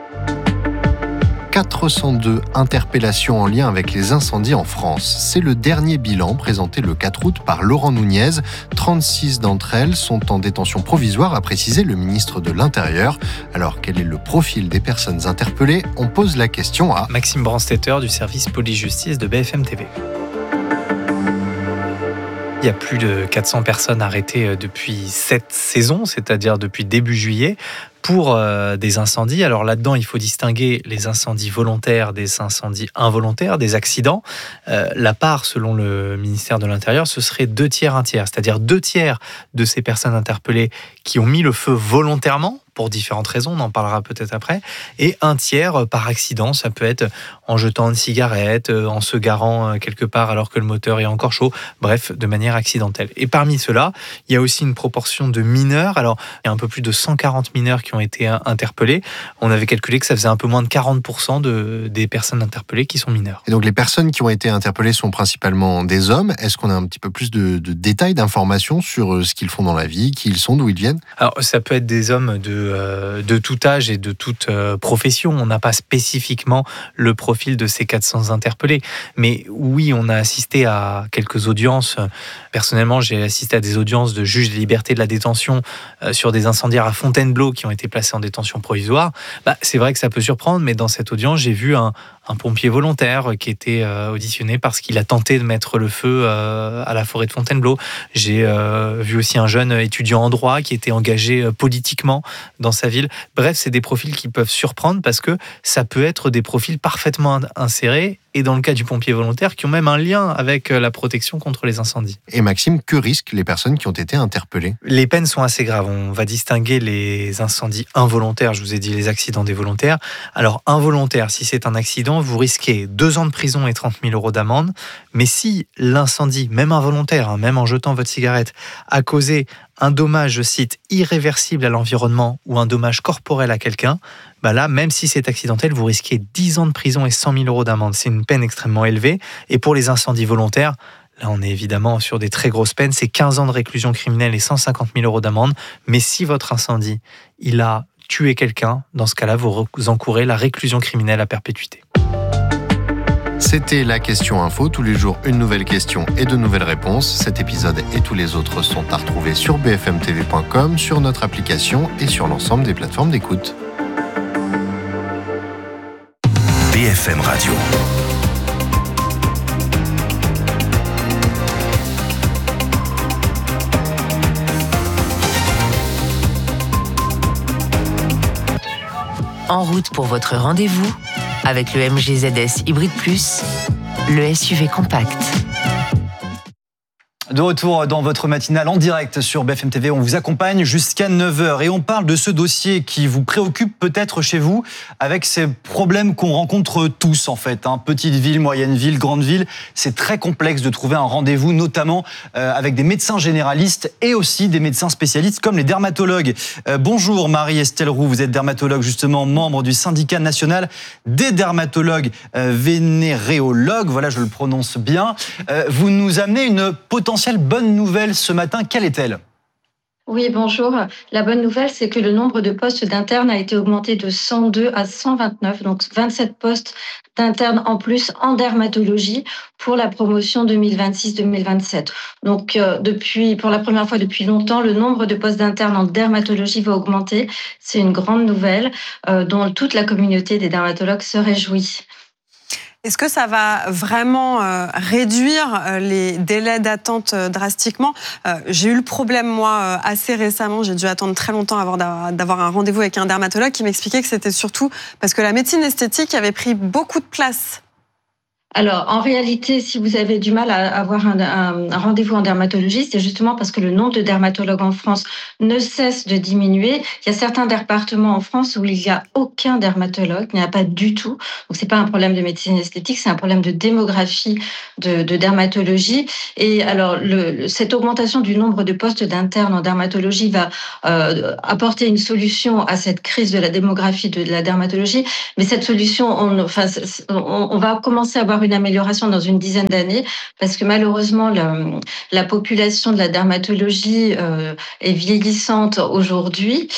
402 interpellations en lien avec les incendies en France. C'est le dernier bilan présenté le 4 août par Laurent Nunez. 36 d'entre elles sont en détention provisoire, a précisé le ministre de l'Intérieur. Alors, quel est le profil des personnes interpellées ? On pose la question à Maxime Brandstetter du service police-justice de BFM TV. Il y a plus de 400 personnes arrêtées depuis cette saison, c'est-à-dire depuis début juillet, pour des incendies. Alors là-dedans, il faut distinguer les incendies volontaires des incendies involontaires, des accidents. La part, selon le ministère de l'Intérieur, ce serait 2 tiers, 1 tiers. C'est-à-dire 2 tiers de ces personnes interpellées qui ont mis le feu volontairement, pour différentes raisons, on en parlera peut-être après, et 1 tiers par accident. Ça peut être en jetant une cigarette, en se garant quelque part alors que le moteur est encore chaud, bref, de manière accidentelle. Et parmi ceux-là, il y a aussi une proportion de mineurs. Alors, il y a un peu plus de 140 mineurs qui ont été interpellés. On avait calculé que ça faisait un peu moins de 40% des personnes interpellées qui sont mineures. Et donc les personnes qui ont été interpellées sont principalement des hommes. Est-ce qu'on a un petit peu plus de détails, d'informations sur ce qu'ils font dans la vie, qui ils sont, d'où ils viennent ? Alors, ça peut être des hommes de tout âge et de toute profession. On n'a pas spécifiquement le profil de ces 400 interpellés. Mais oui, on a assisté à quelques audiences. Personnellement, j'ai assisté à des audiences de juges de liberté de la détention sur des incendiaires à Fontainebleau qui ont été placés en détention provisoire. C'est vrai que ça peut surprendre, mais dans cette audience, j'ai vu un pompier volontaire qui était auditionné parce qu'il a tenté de mettre le feu à la forêt de Fontainebleau. J'ai vu aussi un jeune étudiant en droit qui était engagé politiquement dans sa ville. Bref, c'est des profils qui peuvent surprendre parce que ça peut être des profils parfaitement insérés et dans le cas du pompier volontaire qui ont même un lien avec la protection contre les incendies. Et Maxime, que risquent les personnes qui ont été interpellées ? Les peines sont assez graves. On va distinguer les incendies involontaires, je vous ai dit les accidents des volontaires. Alors involontaire, si c'est un accident, vous risquez 2 ans de prison et 30 000 € d'amende. Mais si l'incendie, même involontaire, même en jetant votre cigarette, a causé un dommage, je cite, irréversible à l'environnement ou un dommage corporel à quelqu'un, là, même si c'est accidentel, vous risquez 10 ans de prison et 100 000 € d'amende. C'est une peine extrêmement élevée. Et pour les incendies volontaires, là, on est évidemment sur des très grosses peines. C'est 15 ans de réclusion criminelle et 150 000 € d'amende. Mais si votre incendie, il a tué quelqu'un, dans ce cas-là, vous encourez la réclusion criminelle à perpétuité. C'était la question info. Tous les jours, une nouvelle question et de nouvelles réponses. Cet épisode et tous les autres sont à retrouver sur bfmtv.com, sur notre application et sur l'ensemble des plateformes d'écoute. BFM Radio. En route pour votre rendez-vous avec le MG ZS Hybrid Plus, le SUV compact. De retour dans votre matinale en direct sur BFM TV, on vous accompagne jusqu'à 9h et on parle de ce dossier qui vous préoccupe peut-être chez vous avec ces problèmes qu'on rencontre tous en fait. Petite ville, moyenne ville, grande ville, c'est très complexe de trouver un rendez-vous, notamment avec des médecins généralistes et aussi des médecins spécialistes comme les dermatologues. Bonjour Marie-Estelle Roux, vous êtes dermatologue justement, membre du syndicat national des dermatologues vénéréologues, voilà je le prononce bien. Vous nous amenez une potentielle bonne nouvelle ce matin, quelle est-elle ? Oui, bonjour. La bonne nouvelle, c'est que le nombre de postes d'internes a été augmenté de 102 à 129, donc 27 postes d'internes en plus en dermatologie pour la promotion 2026-2027. Donc, pour la première fois depuis longtemps, le nombre de postes d'internes en dermatologie va augmenter. C'est une grande nouvelle dont toute la communauté des dermatologues se réjouit. Est-ce que ça va vraiment réduire les délais d'attente drastiquement ? J'ai eu le problème, moi, assez récemment. J'ai dû attendre très longtemps avant d'avoir un rendez-vous avec un dermatologue qui m'expliquait que c'était surtout parce que la médecine esthétique avait pris beaucoup de place Alors, en réalité, si vous avez du mal à avoir un rendez-vous en dermatologie, c'est justement parce que le nombre de dermatologues en France ne cesse de diminuer. Il y a certains départements en France où il n'y a aucun dermatologue, il n'y en a pas du tout. Donc, c'est pas un problème de médecine esthétique, c'est un problème de démographie de dermatologie. Et alors, cette augmentation du nombre de postes d'internes en dermatologie va apporter une solution à cette crise de la démographie de la dermatologie. Mais cette solution, on va commencer à avoir une amélioration dans une dizaine d'années, parce que malheureusement, la population de la dermatologie est vieillissante aujourd'hui.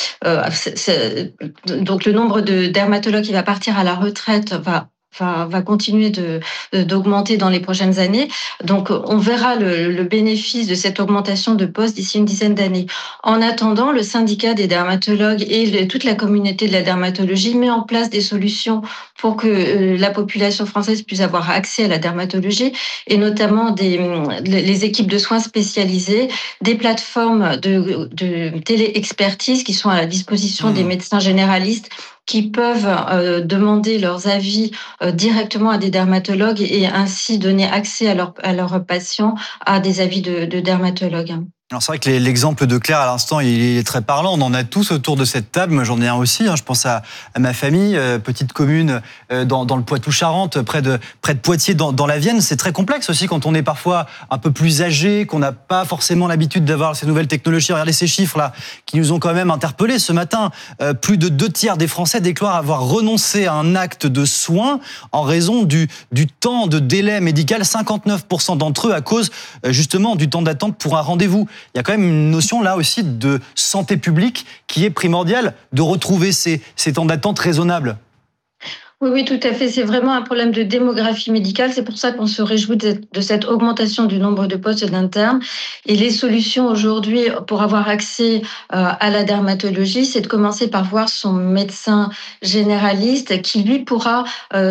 Donc le nombre de dermatologues qui va partir à la retraite va continuer d'augmenter dans les prochaines années. Donc, on verra le bénéfice de cette augmentation de postes d'ici une dizaine d'années. En attendant, le syndicat des dermatologues et toute la communauté de la dermatologie met en place des solutions pour que la population française puisse avoir accès à la dermatologie, et notamment les équipes de soins spécialisées, des plateformes de télé-expertise qui sont à la disposition des médecins généralistes, qui peuvent demander leurs avis directement à des dermatologues et ainsi donner accès à leurs patients à des avis de dermatologues. Alors c'est vrai que l'exemple de Claire à l'instant, il est très parlant. On en a tous autour de cette table. Moi, j'en ai un aussi. Je pense à ma famille, petite commune dans le Poitou-Charentes, près de Poitiers, dans la Vienne. C'est très complexe aussi quand on est parfois un peu plus âgé, qu'on n'a pas forcément l'habitude d'avoir ces nouvelles technologies. Regardez ces chiffres-là qui nous ont quand même interpellés ce matin. Plus de 2/3 des Français déclarent avoir renoncé à un acte de soin en raison du temps de délai médical. 59% d'entre eux à cause justement du temps d'attente pour un rendez-vous. Il y a quand même une notion là aussi de santé publique qui est primordiale, de retrouver ces temps d'attente raisonnables. Oui, tout à fait. C'est vraiment un problème de démographie médicale. C'est pour ça qu'on se réjouit de cette augmentation du nombre de postes d'internes. Et les solutions aujourd'hui pour avoir accès à la dermatologie, c'est de commencer par voir son médecin généraliste qui, lui, pourra,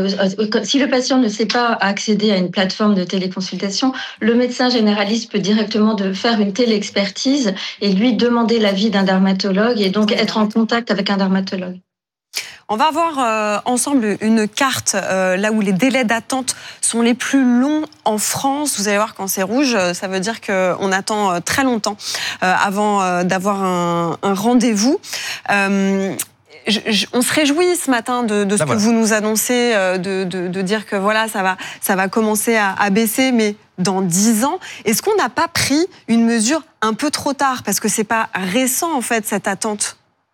si le patient ne sait pas accéder à une plateforme de téléconsultation, le médecin généraliste peut directement faire une téléexpertise et lui demander l'avis d'un dermatologue et donc être en contact avec un dermatologue. On va voir ensemble une carte là où les délais d'attente sont les plus longs en France. Vous allez voir, quand c'est rouge, ça veut dire qu'on attend très longtemps avant d'avoir un rendez-vous. On se réjouit ce matin de ce que vous nous annoncez, de dire que voilà, ça va commencer à baisser, mais dans 10 ans. Est-ce qu'on n'a pas pris une mesure un peu trop tard? Parce que c'est pas récent, en fait, cette attente.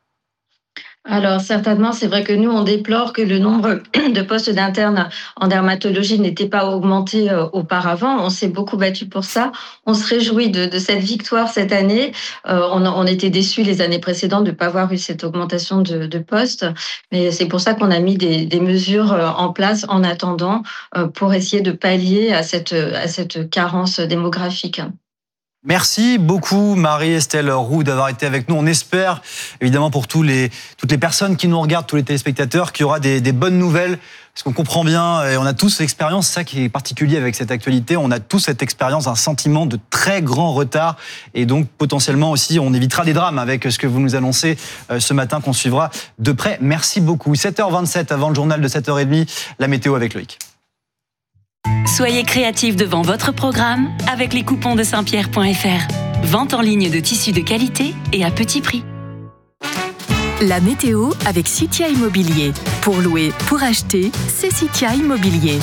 Alors certainement, c'est vrai que nous, on déplore que le nombre de postes d'internes en dermatologie n'était pas augmenté auparavant. On s'est beaucoup battu pour ça. On se réjouit de cette victoire cette année. On était déçus les années précédentes de ne pas avoir eu cette augmentation de postes. Mais c'est pour ça qu'on a mis des mesures en place en attendant pour essayer de pallier à cette carence démographique. Merci beaucoup Marie-Estelle Roux d'avoir été avec nous. On espère, évidemment pour toutes les personnes qui nous regardent, tous les téléspectateurs, qu'il y aura des bonnes nouvelles. Parce qu'on comprend bien, et on a tous l'expérience, c'est ça qui est particulier avec cette actualité, on a tous cette expérience, un sentiment de très grand retard. Et donc potentiellement aussi, on évitera des drames avec ce que vous nous annoncez ce matin, qu'on suivra de près. Merci beaucoup. 7h27 avant le journal de 7h30, la météo avec Loïc. Soyez créatifs devant votre programme avec les coupons de Saint-Pierre.fr. Vente en ligne de tissus de qualité et à petit prix. La météo avec Citia Immobilier. Pour louer, pour acheter, c'est Citia Immobilier.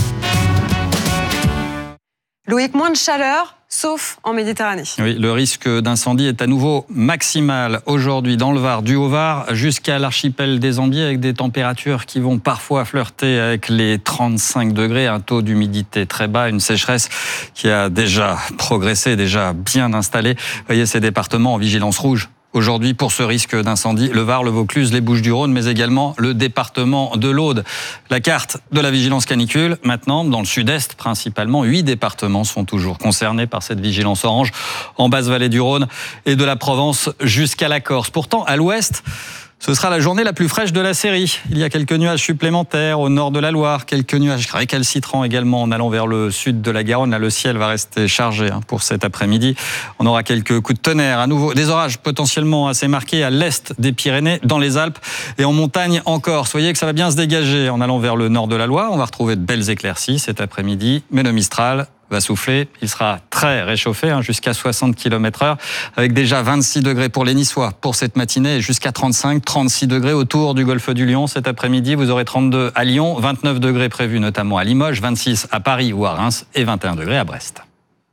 Loïc, moins de chaleur, sauf en Méditerranée. Oui, le risque d'incendie est à nouveau maximal aujourd'hui dans le Var, du Haut-Var jusqu'à l'archipel des Ambiers, avec des températures qui vont parfois flirter avec les 35 degrés, un taux d'humidité très bas, une sécheresse qui a déjà progressé, déjà bien installée. Vous voyez ces départements en vigilance rouge aujourd'hui pour ce risque d'incendie, le Var, le Vaucluse, les Bouches-du-Rhône, mais également le département de l'Aude. La carte de la vigilance canicule, maintenant, dans le sud-est principalement, 8 départements sont toujours concernés par cette vigilance orange, en basse vallée du Rhône et de la Provence jusqu'à la Corse. Pourtant, à l'ouest, Ce sera la journée la plus fraîche de la série. Il y a quelques nuages supplémentaires au nord de la Loire, quelques nuages récalcitrants également en allant vers le sud de la Garonne. Là, le ciel va rester chargé pour cet après-midi. On aura quelques coups de tonnerre. À nouveau, des orages potentiellement assez marqués à l'est des Pyrénées, dans les Alpes et en montagne encore. Soyez que ça va bien se dégager en allant vers le nord de la Loire. On va retrouver de belles éclaircies cet après-midi, mais le Mistral va souffler. Il sera très réchauffé, jusqu'à 60 km/h, avec déjà 26 degrés pour les Niçois pour cette matinée et jusqu'à 36 degrés autour du golfe du Lion. Cet après-midi, vous aurez 32 à Lyon, 29 degrés prévus notamment à Limoges, 26 à Paris ou à Reims et 21 degrés à Brest.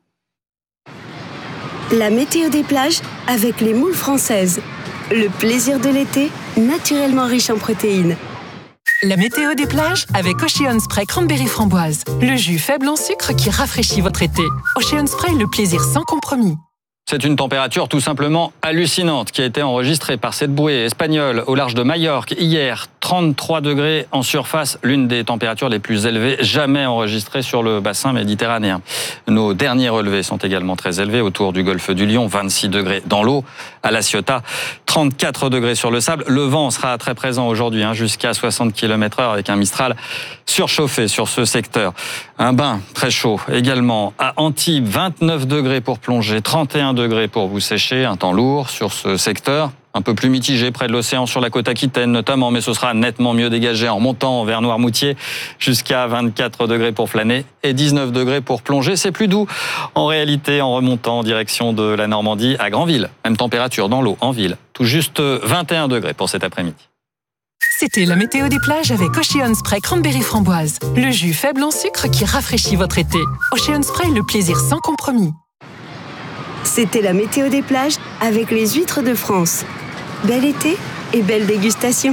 La météo des plages avec les moules françaises. Le plaisir de l'été, naturellement riche en protéines. La météo des plages avec Ocean Spray Cranberry Framboise. Le jus faible en sucre qui rafraîchit votre été. Ocean Spray, le plaisir sans compromis. C'est une température tout simplement hallucinante qui a été enregistrée par cette bouée espagnole au large de Majorque hier. 33 degrés en surface, l'une des températures les plus élevées jamais enregistrées sur le bassin méditerranéen. Nos derniers relevés sont également très élevés autour du golfe du Lion, 26 degrés dans l'eau, à La Ciotat, 34 degrés sur le sable. Le vent sera très présent aujourd'hui, jusqu'à 60 km/h avec un Mistral surchauffé sur ce secteur. Un bain très chaud également à Antibes, 29 degrés pour plonger, 31 degrés pour vous sécher, un temps lourd sur ce secteur. Un peu plus mitigé près de l'océan sur la côte aquitaine notamment, mais ce sera nettement mieux dégagé en montant vers Noirmoutier, jusqu'à 24 degrés pour flâner et 19 degrés pour plonger. C'est plus doux en réalité en remontant en direction de la Normandie à Granville. Même température dans l'eau en ville, tout juste 21 degrés pour cet après-midi. C'était la météo des plages avec Ocean Spray Cranberry Framboise. Le jus faible en sucre qui rafraîchit votre été. Ocean Spray, le plaisir sans compromis. C'était la météo des plages avec les huîtres de France. Bel été et belle dégustation.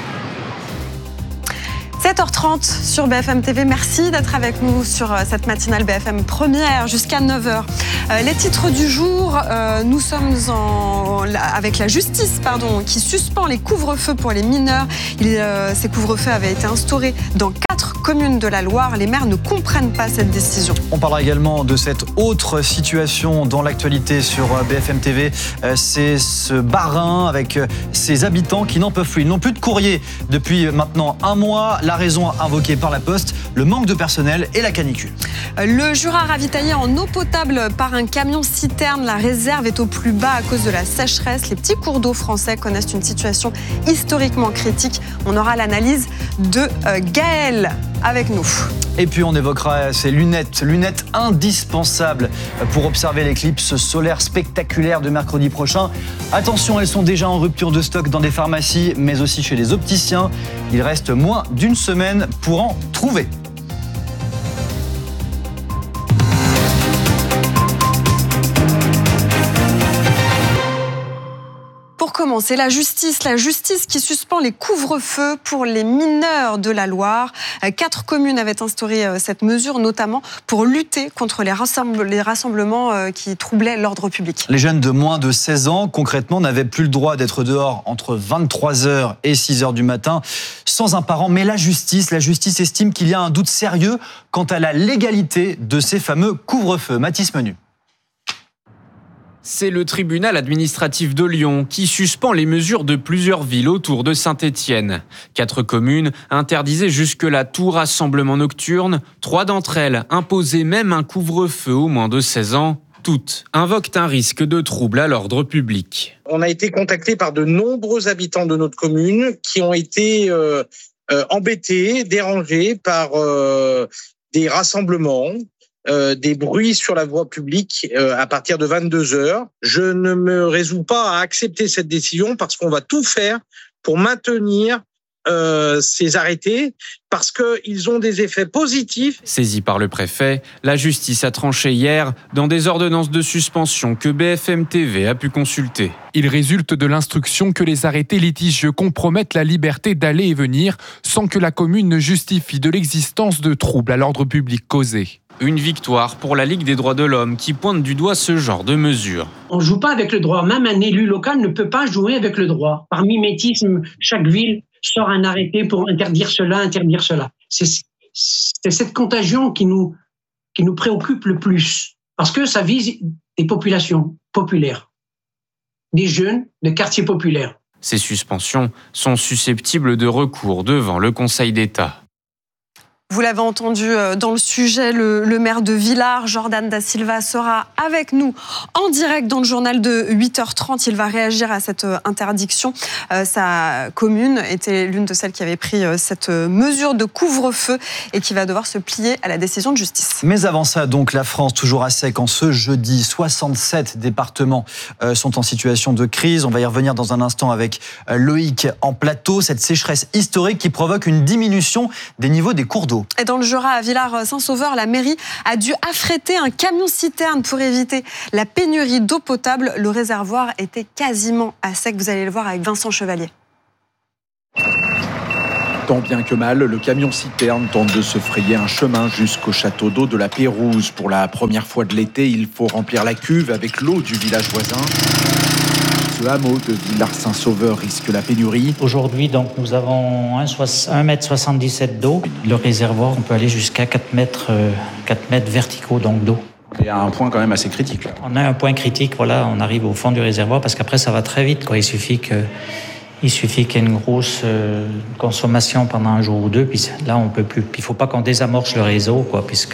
7h30 sur BFM TV. Merci d'être avec nous sur cette matinale BFM première jusqu'à 9h. Les titres du jour, nous sommes avec la justice qui suspend les couvre-feux pour les mineurs. Ces couvre-feux avaient été instaurés dans 4 communes de la Loire. Les maires ne comprennent pas cette décision. On parlera également de cette autre situation dans l'actualité sur BFM TV. C'est ce Bas-Rhin avec ses habitants qui n'en peuvent plus. Ils n'ont plus de courrier depuis maintenant un mois. La raison invoquée par la Poste, le manque de personnel et la canicule. Le Jura ravitaillé en eau potable par un camion-citerne. La réserve est au plus bas à cause de la sécheresse. Les petits cours d'eau français connaissent une situation historiquement critique. On aura l'analyse de Gaël avec nous. Et puis on évoquera ces lunettes indispensables pour observer l'éclipse solaire spectaculaire de mercredi prochain. Attention, elles sont déjà en rupture de stock dans des pharmacies, mais aussi chez les opticiens. Il reste moins d'une semaine pour en trouver. Pour commencer, la justice qui suspend les couvre-feux pour les mineurs de la Loire. 4 communes avaient instauré cette mesure, notamment pour lutter contre les rassemblements qui troublaient l'ordre public. Les jeunes de moins de 16 ans, concrètement, n'avaient plus le droit d'être dehors entre 23h et 6h du matin sans un parent. Mais la justice estime qu'il y a un doute sérieux quant à la légalité de ces fameux couvre-feux. Mathis Menu. C'est le tribunal administratif de Lyon qui suspend les mesures de plusieurs villes autour de Saint-Étienne. 4 communes interdisaient jusque-là tout rassemblement nocturne. 3 d'entre elles imposaient même un couvre-feu aux moins de 16 ans. Toutes invoquent un risque de trouble à l'ordre public. On a été contactés par de nombreux habitants de notre commune qui ont été embêtés, dérangés par des rassemblements. Des bruits sur la voie publique à partir de 22h. Je ne me résous pas à accepter cette décision parce qu'on va tout faire pour maintenir ces arrêtés parce qu'ils ont des effets positifs. Saisi par le préfet, la justice a tranché hier dans des ordonnances de suspension que BFM TV a pu consulter. Il résulte de l'instruction que les arrêtés litigieux compromettent la liberté d'aller et venir sans que la commune ne justifie de l'existence de troubles à l'ordre public causés. Une victoire pour la Ligue des droits de l'homme qui pointe du doigt ce genre de mesures. On ne joue pas avec le droit. Même un élu local ne peut pas jouer avec le droit. Par mimétisme, chaque ville sort un arrêté pour interdire cela, interdire cela. C'est cette contagion qui nous préoccupe le plus. Parce que ça vise des populations populaires, des jeunes de quartiers populaires. Ces suspensions sont susceptibles de recours devant le Conseil d'État. Vous l'avez entendu dans le sujet, le maire de Villars, Jordan Da Silva, sera avec nous en direct dans le journal de 8h30. Il va réagir à cette interdiction. Sa commune était l'une de celles qui avait pris cette mesure de couvre-feu et qui va devoir se plier à la décision de justice. Mais avant ça, donc, la France toujours à sec en ce jeudi. 67 départements sont en situation de crise. On va y revenir dans un instant avec Loïc en plateau. Cette sécheresse historique qui provoque une diminution des niveaux des cours d'eau. Et dans le Jura, à Villars-Saint-Sauveur, la mairie a dû affréter un camion-citerne pour éviter la pénurie d'eau potable. Le réservoir était quasiment à sec. Vous allez le voir avec Vincent Chevalier. Tant bien que mal, le camion-citerne tente de se frayer un chemin jusqu'au château d'eau de la Pérouse. Pour la première fois de l'été, il faut remplir la cuve avec l'eau du village voisin. Ce hameau de Villars-Saint-Sauveur risque la pénurie. Aujourd'hui, donc, nous avons 1,77 m d'eau. Le réservoir, on peut aller jusqu'à 4 mètres verticaux donc, d'eau. Et à un point quand même assez critique. Là. On a un point critique, voilà, on arrive au fond du réservoir parce qu'après ça va très vite. Quoi. Il suffit qu'il y ait une grosse consommation pendant un jour ou deux, puis là on peut plus. Puis il ne faut pas qu'on désamorce le réseau, quoi, puisque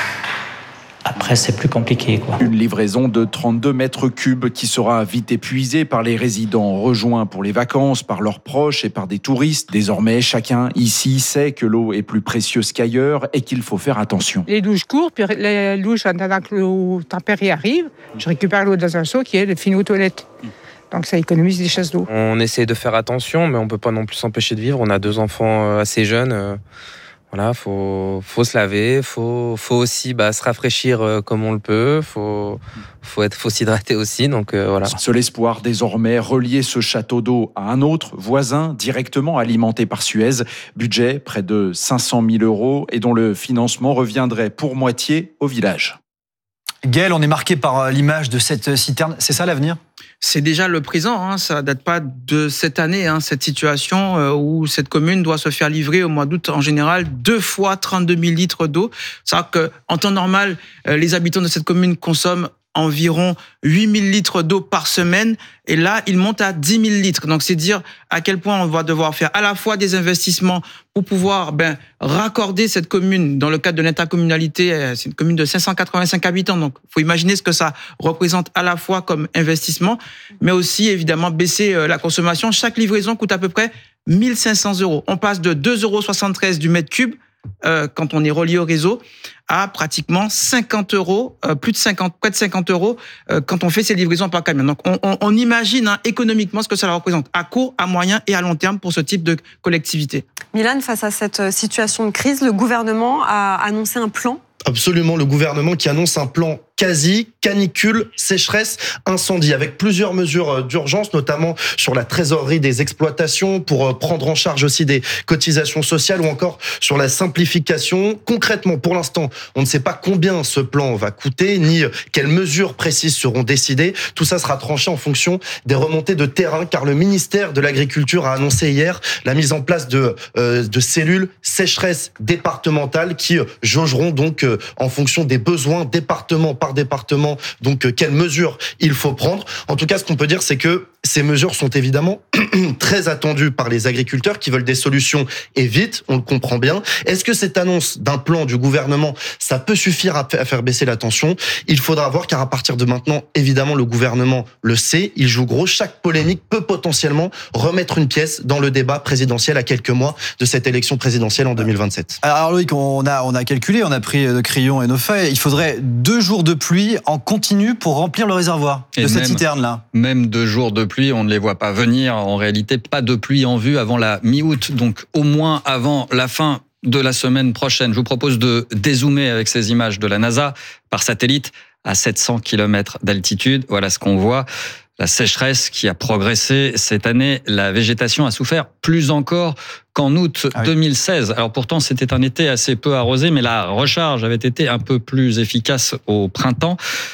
après c'est plus compliqué. Quoi. Une livraison de 32 mètres cubes qui sera vite épuisée par les résidents rejoints pour les vacances, par leurs proches et par des touristes. Désormais, chacun ici sait que l'eau est plus précieuse qu'ailleurs et qu'il faut faire attention. Les douches courent, puis les douches, en attendant que l'eau tempérée arrive, je récupère l'eau dans un seau qui est le fini aux toilettes. Donc ça économise des chasses d'eau. On essaie de faire attention, mais on ne peut pas non plus s'empêcher de vivre. On a 2 enfants assez jeunes. Voilà, faut se laver, faut aussi se rafraîchir comme on le peut, faut s'hydrater aussi, donc voilà. Seul espoir désormais, relier ce château d'eau à un autre voisin directement alimenté par Suez. Budget près de 500 000 € et dont le financement reviendrait pour moitié au village. Gaël, on est marqué par l'image de cette citerne. C'est ça l'avenir ? C'est déjà le présent, ça date pas de cette année, cette situation où cette commune doit se faire livrer au mois d'août en général 2 fois 32 000 litres d'eau. C'est-à-dire qu'en temps normal, les habitants de cette commune consomment environ 8 000 litres d'eau par semaine. Et là, il monte à 10 000 litres. Donc, c'est dire à quel point on va devoir faire à la fois des investissements pour pouvoir raccorder cette commune dans le cadre de l'intercommunalité. C'est une commune de 585 habitants. Donc, il faut imaginer ce que ça représente à la fois comme investissement, mais aussi, évidemment, baisser la consommation. Chaque livraison coûte à peu près 1 500 €. On passe de 2,73 € du mètre cube quand on est relié au réseau, à pratiquement 50 €, près de 50 € quand on fait ces livraisons par camion. Donc on imagine économiquement ce que ça représente à court, à moyen et à long terme pour ce type de collectivité. Milan, face à cette situation de crise, le gouvernement a annoncé un plan. Absolument, le gouvernement qui annonce un plan quasi, canicule, sécheresse, incendie, avec plusieurs mesures d'urgence, notamment sur la trésorerie des exploitations, pour prendre en charge aussi des cotisations sociales, ou encore sur la simplification. Concrètement, pour l'instant, on ne sait pas combien ce plan va coûter, ni quelles mesures précises seront décidées. Tout ça sera tranché en fonction des remontées de terrain, car le ministère de l'Agriculture a annoncé hier la mise en place de cellules sécheresse départementales qui jaugeront donc en fonction des besoins département par département, donc quelles mesures il faut prendre. En tout cas, ce qu'on peut dire, c'est que ces mesures sont évidemment très attendues par les agriculteurs qui veulent des solutions et vite, on le comprend bien. Est-ce que cette annonce d'un plan du gouvernement, ça peut suffire à faire baisser la tension ? Il faudra voir, car à partir de maintenant, évidemment, le gouvernement le sait, il joue gros. Chaque polémique peut potentiellement remettre une pièce dans le débat présidentiel à quelques mois de cette élection présidentielle en 2027. Alors Loïc, on a calculé, on a pris nos crayons et nos feuilles. Il faudrait 2 jours de pluie en continu pour remplir le réservoir de cette citerne-là. Même 2 jours de pluie, on ne les voit pas venir. En réalité, pas de pluie en vue avant la mi-août, donc au moins avant la fin de la semaine prochaine. Je vous propose de dézoomer avec ces images de la NASA par satellite à 700 km d'altitude. Voilà ce qu'on voit. La sécheresse qui a progressé cette année, la végétation a souffert plus encore qu'en août 2016. Alors pourtant, c'était un été assez peu arrosé, mais la recharge avait été un peu plus efficace au printemps.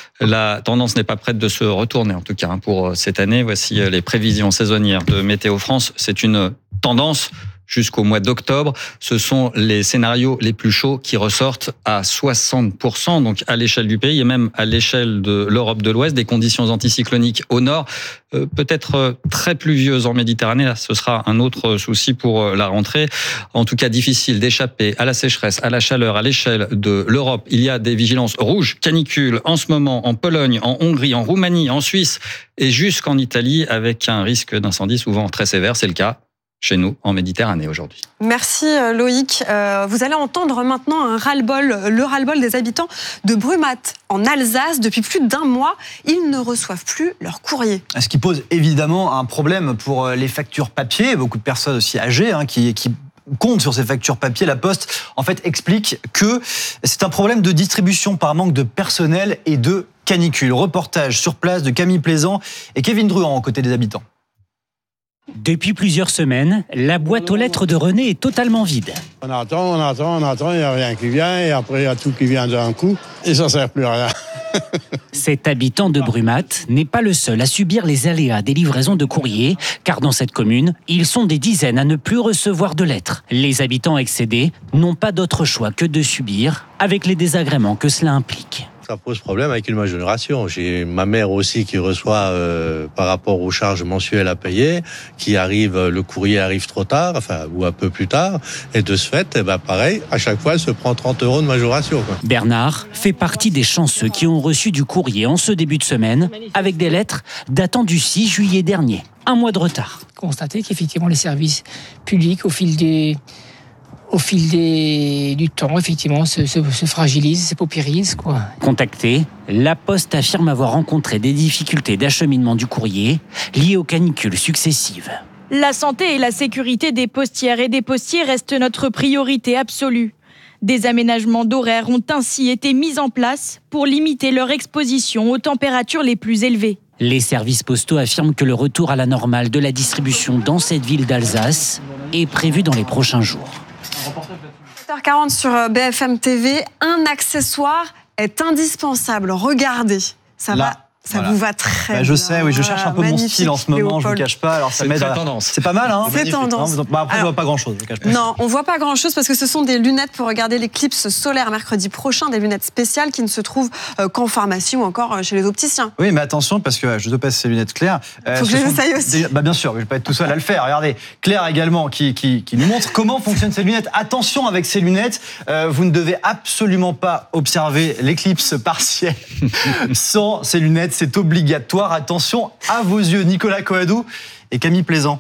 La tendance n'est pas prête de se retourner, en tout cas, pour cette année. Voici les prévisions saisonnières de Météo France. C'est une tendance jusqu'au mois d'octobre. Ce sont les scénarios les plus chauds qui ressortent à 60%, donc à l'échelle du pays et même à l'échelle de l'Europe de l'Ouest, des conditions anticycloniques au nord, peut-être très pluvieuses en Méditerranée. Là, ce sera un autre souci pour la rentrée. En tout cas, difficile d'échapper à la sécheresse, à la chaleur, à l'échelle de l'Europe. Il y a des vigilances rouges, canicule, en ce moment en Pologne, en Hongrie, en Roumanie, en Suisse et jusqu'en Italie, avec un risque d'incendie souvent très sévère. C'est le cas chez nous, en Méditerranée, aujourd'hui. Merci Loïc. Vous allez entendre maintenant le ras-le-bol des habitants de Brumat, en Alsace. Depuis plus d'1 mois, ils ne reçoivent plus leur courrier. Ce qui pose évidemment un problème pour les factures papier. Beaucoup de personnes aussi âgées qui comptent sur ces factures papier. La Poste, en fait, explique que c'est un problème de distribution par manque de personnel et de canicule. Reportage sur place de Camille Plaisant et Kevin Druand aux côtés des habitants. Depuis plusieurs semaines, la boîte aux lettres de René est totalement vide. On attend, il n'y a rien qui vient, et après il y a tout qui vient d'un coup, et ça ne sert plus à rien. Cet habitant de Brumat n'est pas le seul à subir les aléas des livraisons de courrier, car dans cette commune, ils sont des dizaines à ne plus recevoir de lettres. Les habitants excédés n'ont pas d'autre choix que de subir, avec les désagréments que cela implique. Ça pose problème avec une majoration. J'ai ma mère aussi qui reçoit par rapport aux charges mensuelles à payer, le courrier arrive trop tard, ou un peu plus tard, et de ce fait, pareil, à chaque fois, elle se prend 30 € de majoration. Bernard fait partie des chanceux qui ont reçu du courrier en ce début de semaine, avec des lettres datant du 6 juillet dernier. 1 mois de retard. Constater qu'effectivement les services publics, au fil du temps, effectivement, se fragilisent, se paupérisent, quoi. Contacté, la Poste affirme avoir rencontré des difficultés d'acheminement du courrier liées aux canicules successives. La santé et la sécurité des postières et des postiers restent notre priorité absolue. Des aménagements d'horaires ont ainsi été mis en place pour limiter leur exposition aux températures les plus élevées. Les services postaux affirment que le retour à la normale de la distribution dans cette ville d'Alsace est prévu dans les prochains jours. 7h40 sur BFM TV, un accessoire est indispensable. Regardez, ça vous va très bien. Je sais, oui, je cherche un peu mon style en ce moment, je ne vous cache pas. Alors ça m'aide. Tendance. C'est pas mal, hein. C'est tendance. Après, je vois pas grand-chose. Non, on voit pas grand-chose parce que ce sont des lunettes pour regarder l'éclipse solaire mercredi prochain, des lunettes spéciales qui ne se trouvent qu'en pharmacie ou encore chez les opticiens. Oui, mais attention parce que je dois passer ces lunettes Claire. Faut que je les essaye aussi. Bien sûr, je vais pas être tout seul à le faire. Regardez, Claire également qui nous montre comment fonctionnent ces lunettes. Attention avec ces lunettes, vous ne devez absolument pas observer l'éclipse partielle sans ces lunettes. C'est obligatoire. Attention à vos yeux. Nicolas Coadou et Camille Plaisant.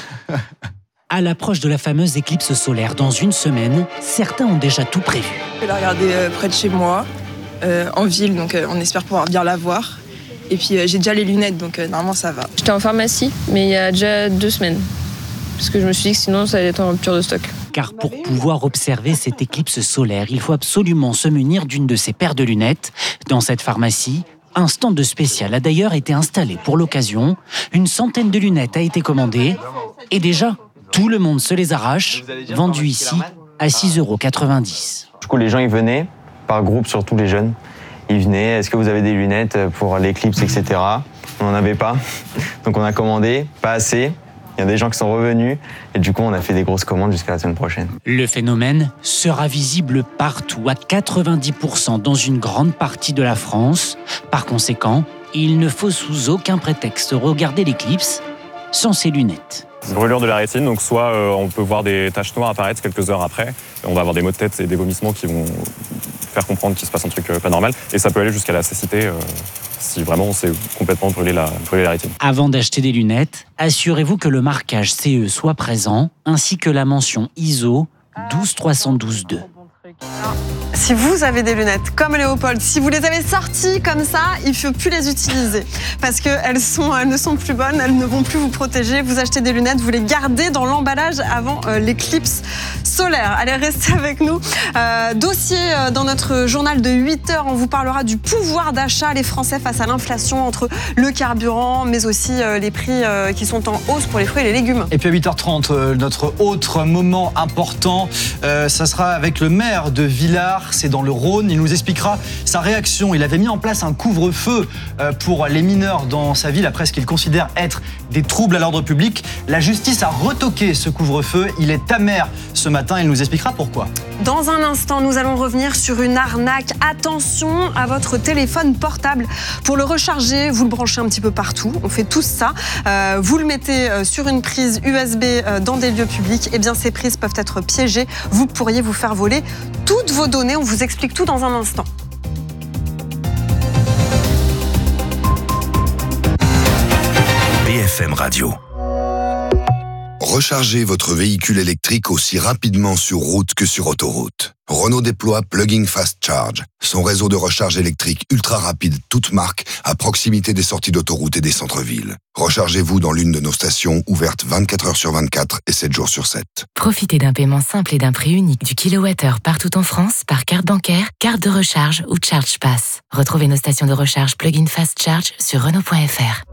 À l'approche de la fameuse éclipse solaire dans une semaine, certains ont déjà tout prévu. Je vais la regarder près de chez moi, en ville, donc on espère pouvoir bien la voir. Et puis j'ai déjà les lunettes, donc normalement ça va. J'étais en pharmacie, mais il y a déjà 2 semaines. Parce que je me suis dit que sinon ça allait être en rupture de stock. Car pour pouvoir observer cette éclipse solaire, il faut absolument se munir d'une de ces paires de lunettes. Dans cette pharmacie, un stand de spécial a d'ailleurs été installé pour l'occasion. Une centaine de lunettes a été commandée. Et déjà, tout le monde se les arrache, vendues ici à 6,90 €. Du coup, les gens, ils venaient, par groupe, surtout les jeunes. Ils venaient, est-ce que vous avez des lunettes pour l'éclipse, etc. On n'en avait pas, donc on a commandé, pas assez. Il y a des gens qui sont revenus et du coup, on a fait des grosses commandes jusqu'à la semaine prochaine. Le phénomène sera visible partout, à 90% dans une grande partie de la France. Par conséquent, il ne faut sous aucun prétexte regarder l'éclipse sans ses lunettes. Brûlure de la rétine, donc soit on peut voir des taches noires apparaître quelques heures après, on va avoir des maux de tête et des vomissements qui vont faire comprendre qu'il se passe un truc pas normal, et ça peut aller jusqu'à la cécité si vraiment on s'est complètement brûlé la rétine. Avant d'acheter des lunettes, assurez-vous que le marquage CE soit présent, ainsi que la mention ISO 12312-2. Si vous avez des lunettes comme Léopold, si vous les avez sorties comme ça, il ne faut plus les utiliser parce qu'elles ne sont plus bonnes, elles ne vont plus vous protéger. Vous achetez des lunettes, vous les gardez dans l'emballage avant l'éclipse solaire. Allez, restez avec nous. Dossier dans notre journal de 8h, on vous parlera du pouvoir d'achat, les Français face à l'inflation entre le carburant, mais aussi les prix qui sont en hausse pour les fruits et les légumes. Et puis à 8h30, notre autre moment important, ça sera avec le maire maire de Villars, c'est dans le Rhône. Il nous expliquera sa réaction. Il avait mis en place un couvre-feu pour les mineurs dans sa ville après ce qu'il considère être des troubles à l'ordre public. La justice a retoqué ce couvre-feu. Il est amer ce matin. Il nous expliquera pourquoi. Dans un instant, nous allons revenir sur une arnaque. Attention à votre téléphone portable. Pour le recharger, vous le branchez un petit peu partout. On fait tous ça. Vous le mettez sur une prise USB dans des lieux publics. Eh bien, ces prises peuvent être piégées. Vous pourriez vous faire voler toutes vos données. On vous explique tout dans un instant. BFM Radio. Rechargez votre véhicule électrique aussi rapidement sur route que sur autoroute. Renault déploie Plug-in Fast Charge, son réseau de recharge électrique ultra rapide toute marque à proximité des sorties d'autoroute et des centres-villes. Rechargez-vous dans l'une de nos stations ouvertes 24 heures sur 24 et 7 jours sur 7. Profitez d'un paiement simple et d'un prix unique du kilowattheure partout en France par carte bancaire, carte de recharge ou Charge Pass. Retrouvez nos stations de recharge Plug-in Fast Charge sur Renault.fr.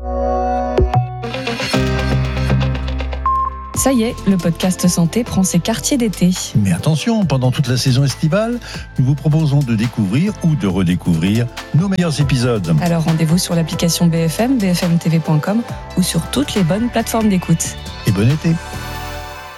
Ça y est, le podcast santé prend ses quartiers d'été. Mais attention, pendant toute la saison estivale, nous vous proposons de découvrir ou de redécouvrir nos meilleurs épisodes. Alors rendez-vous sur l'application BFM, bfmtv.com ou sur toutes les bonnes plateformes d'écoute. Et bon été!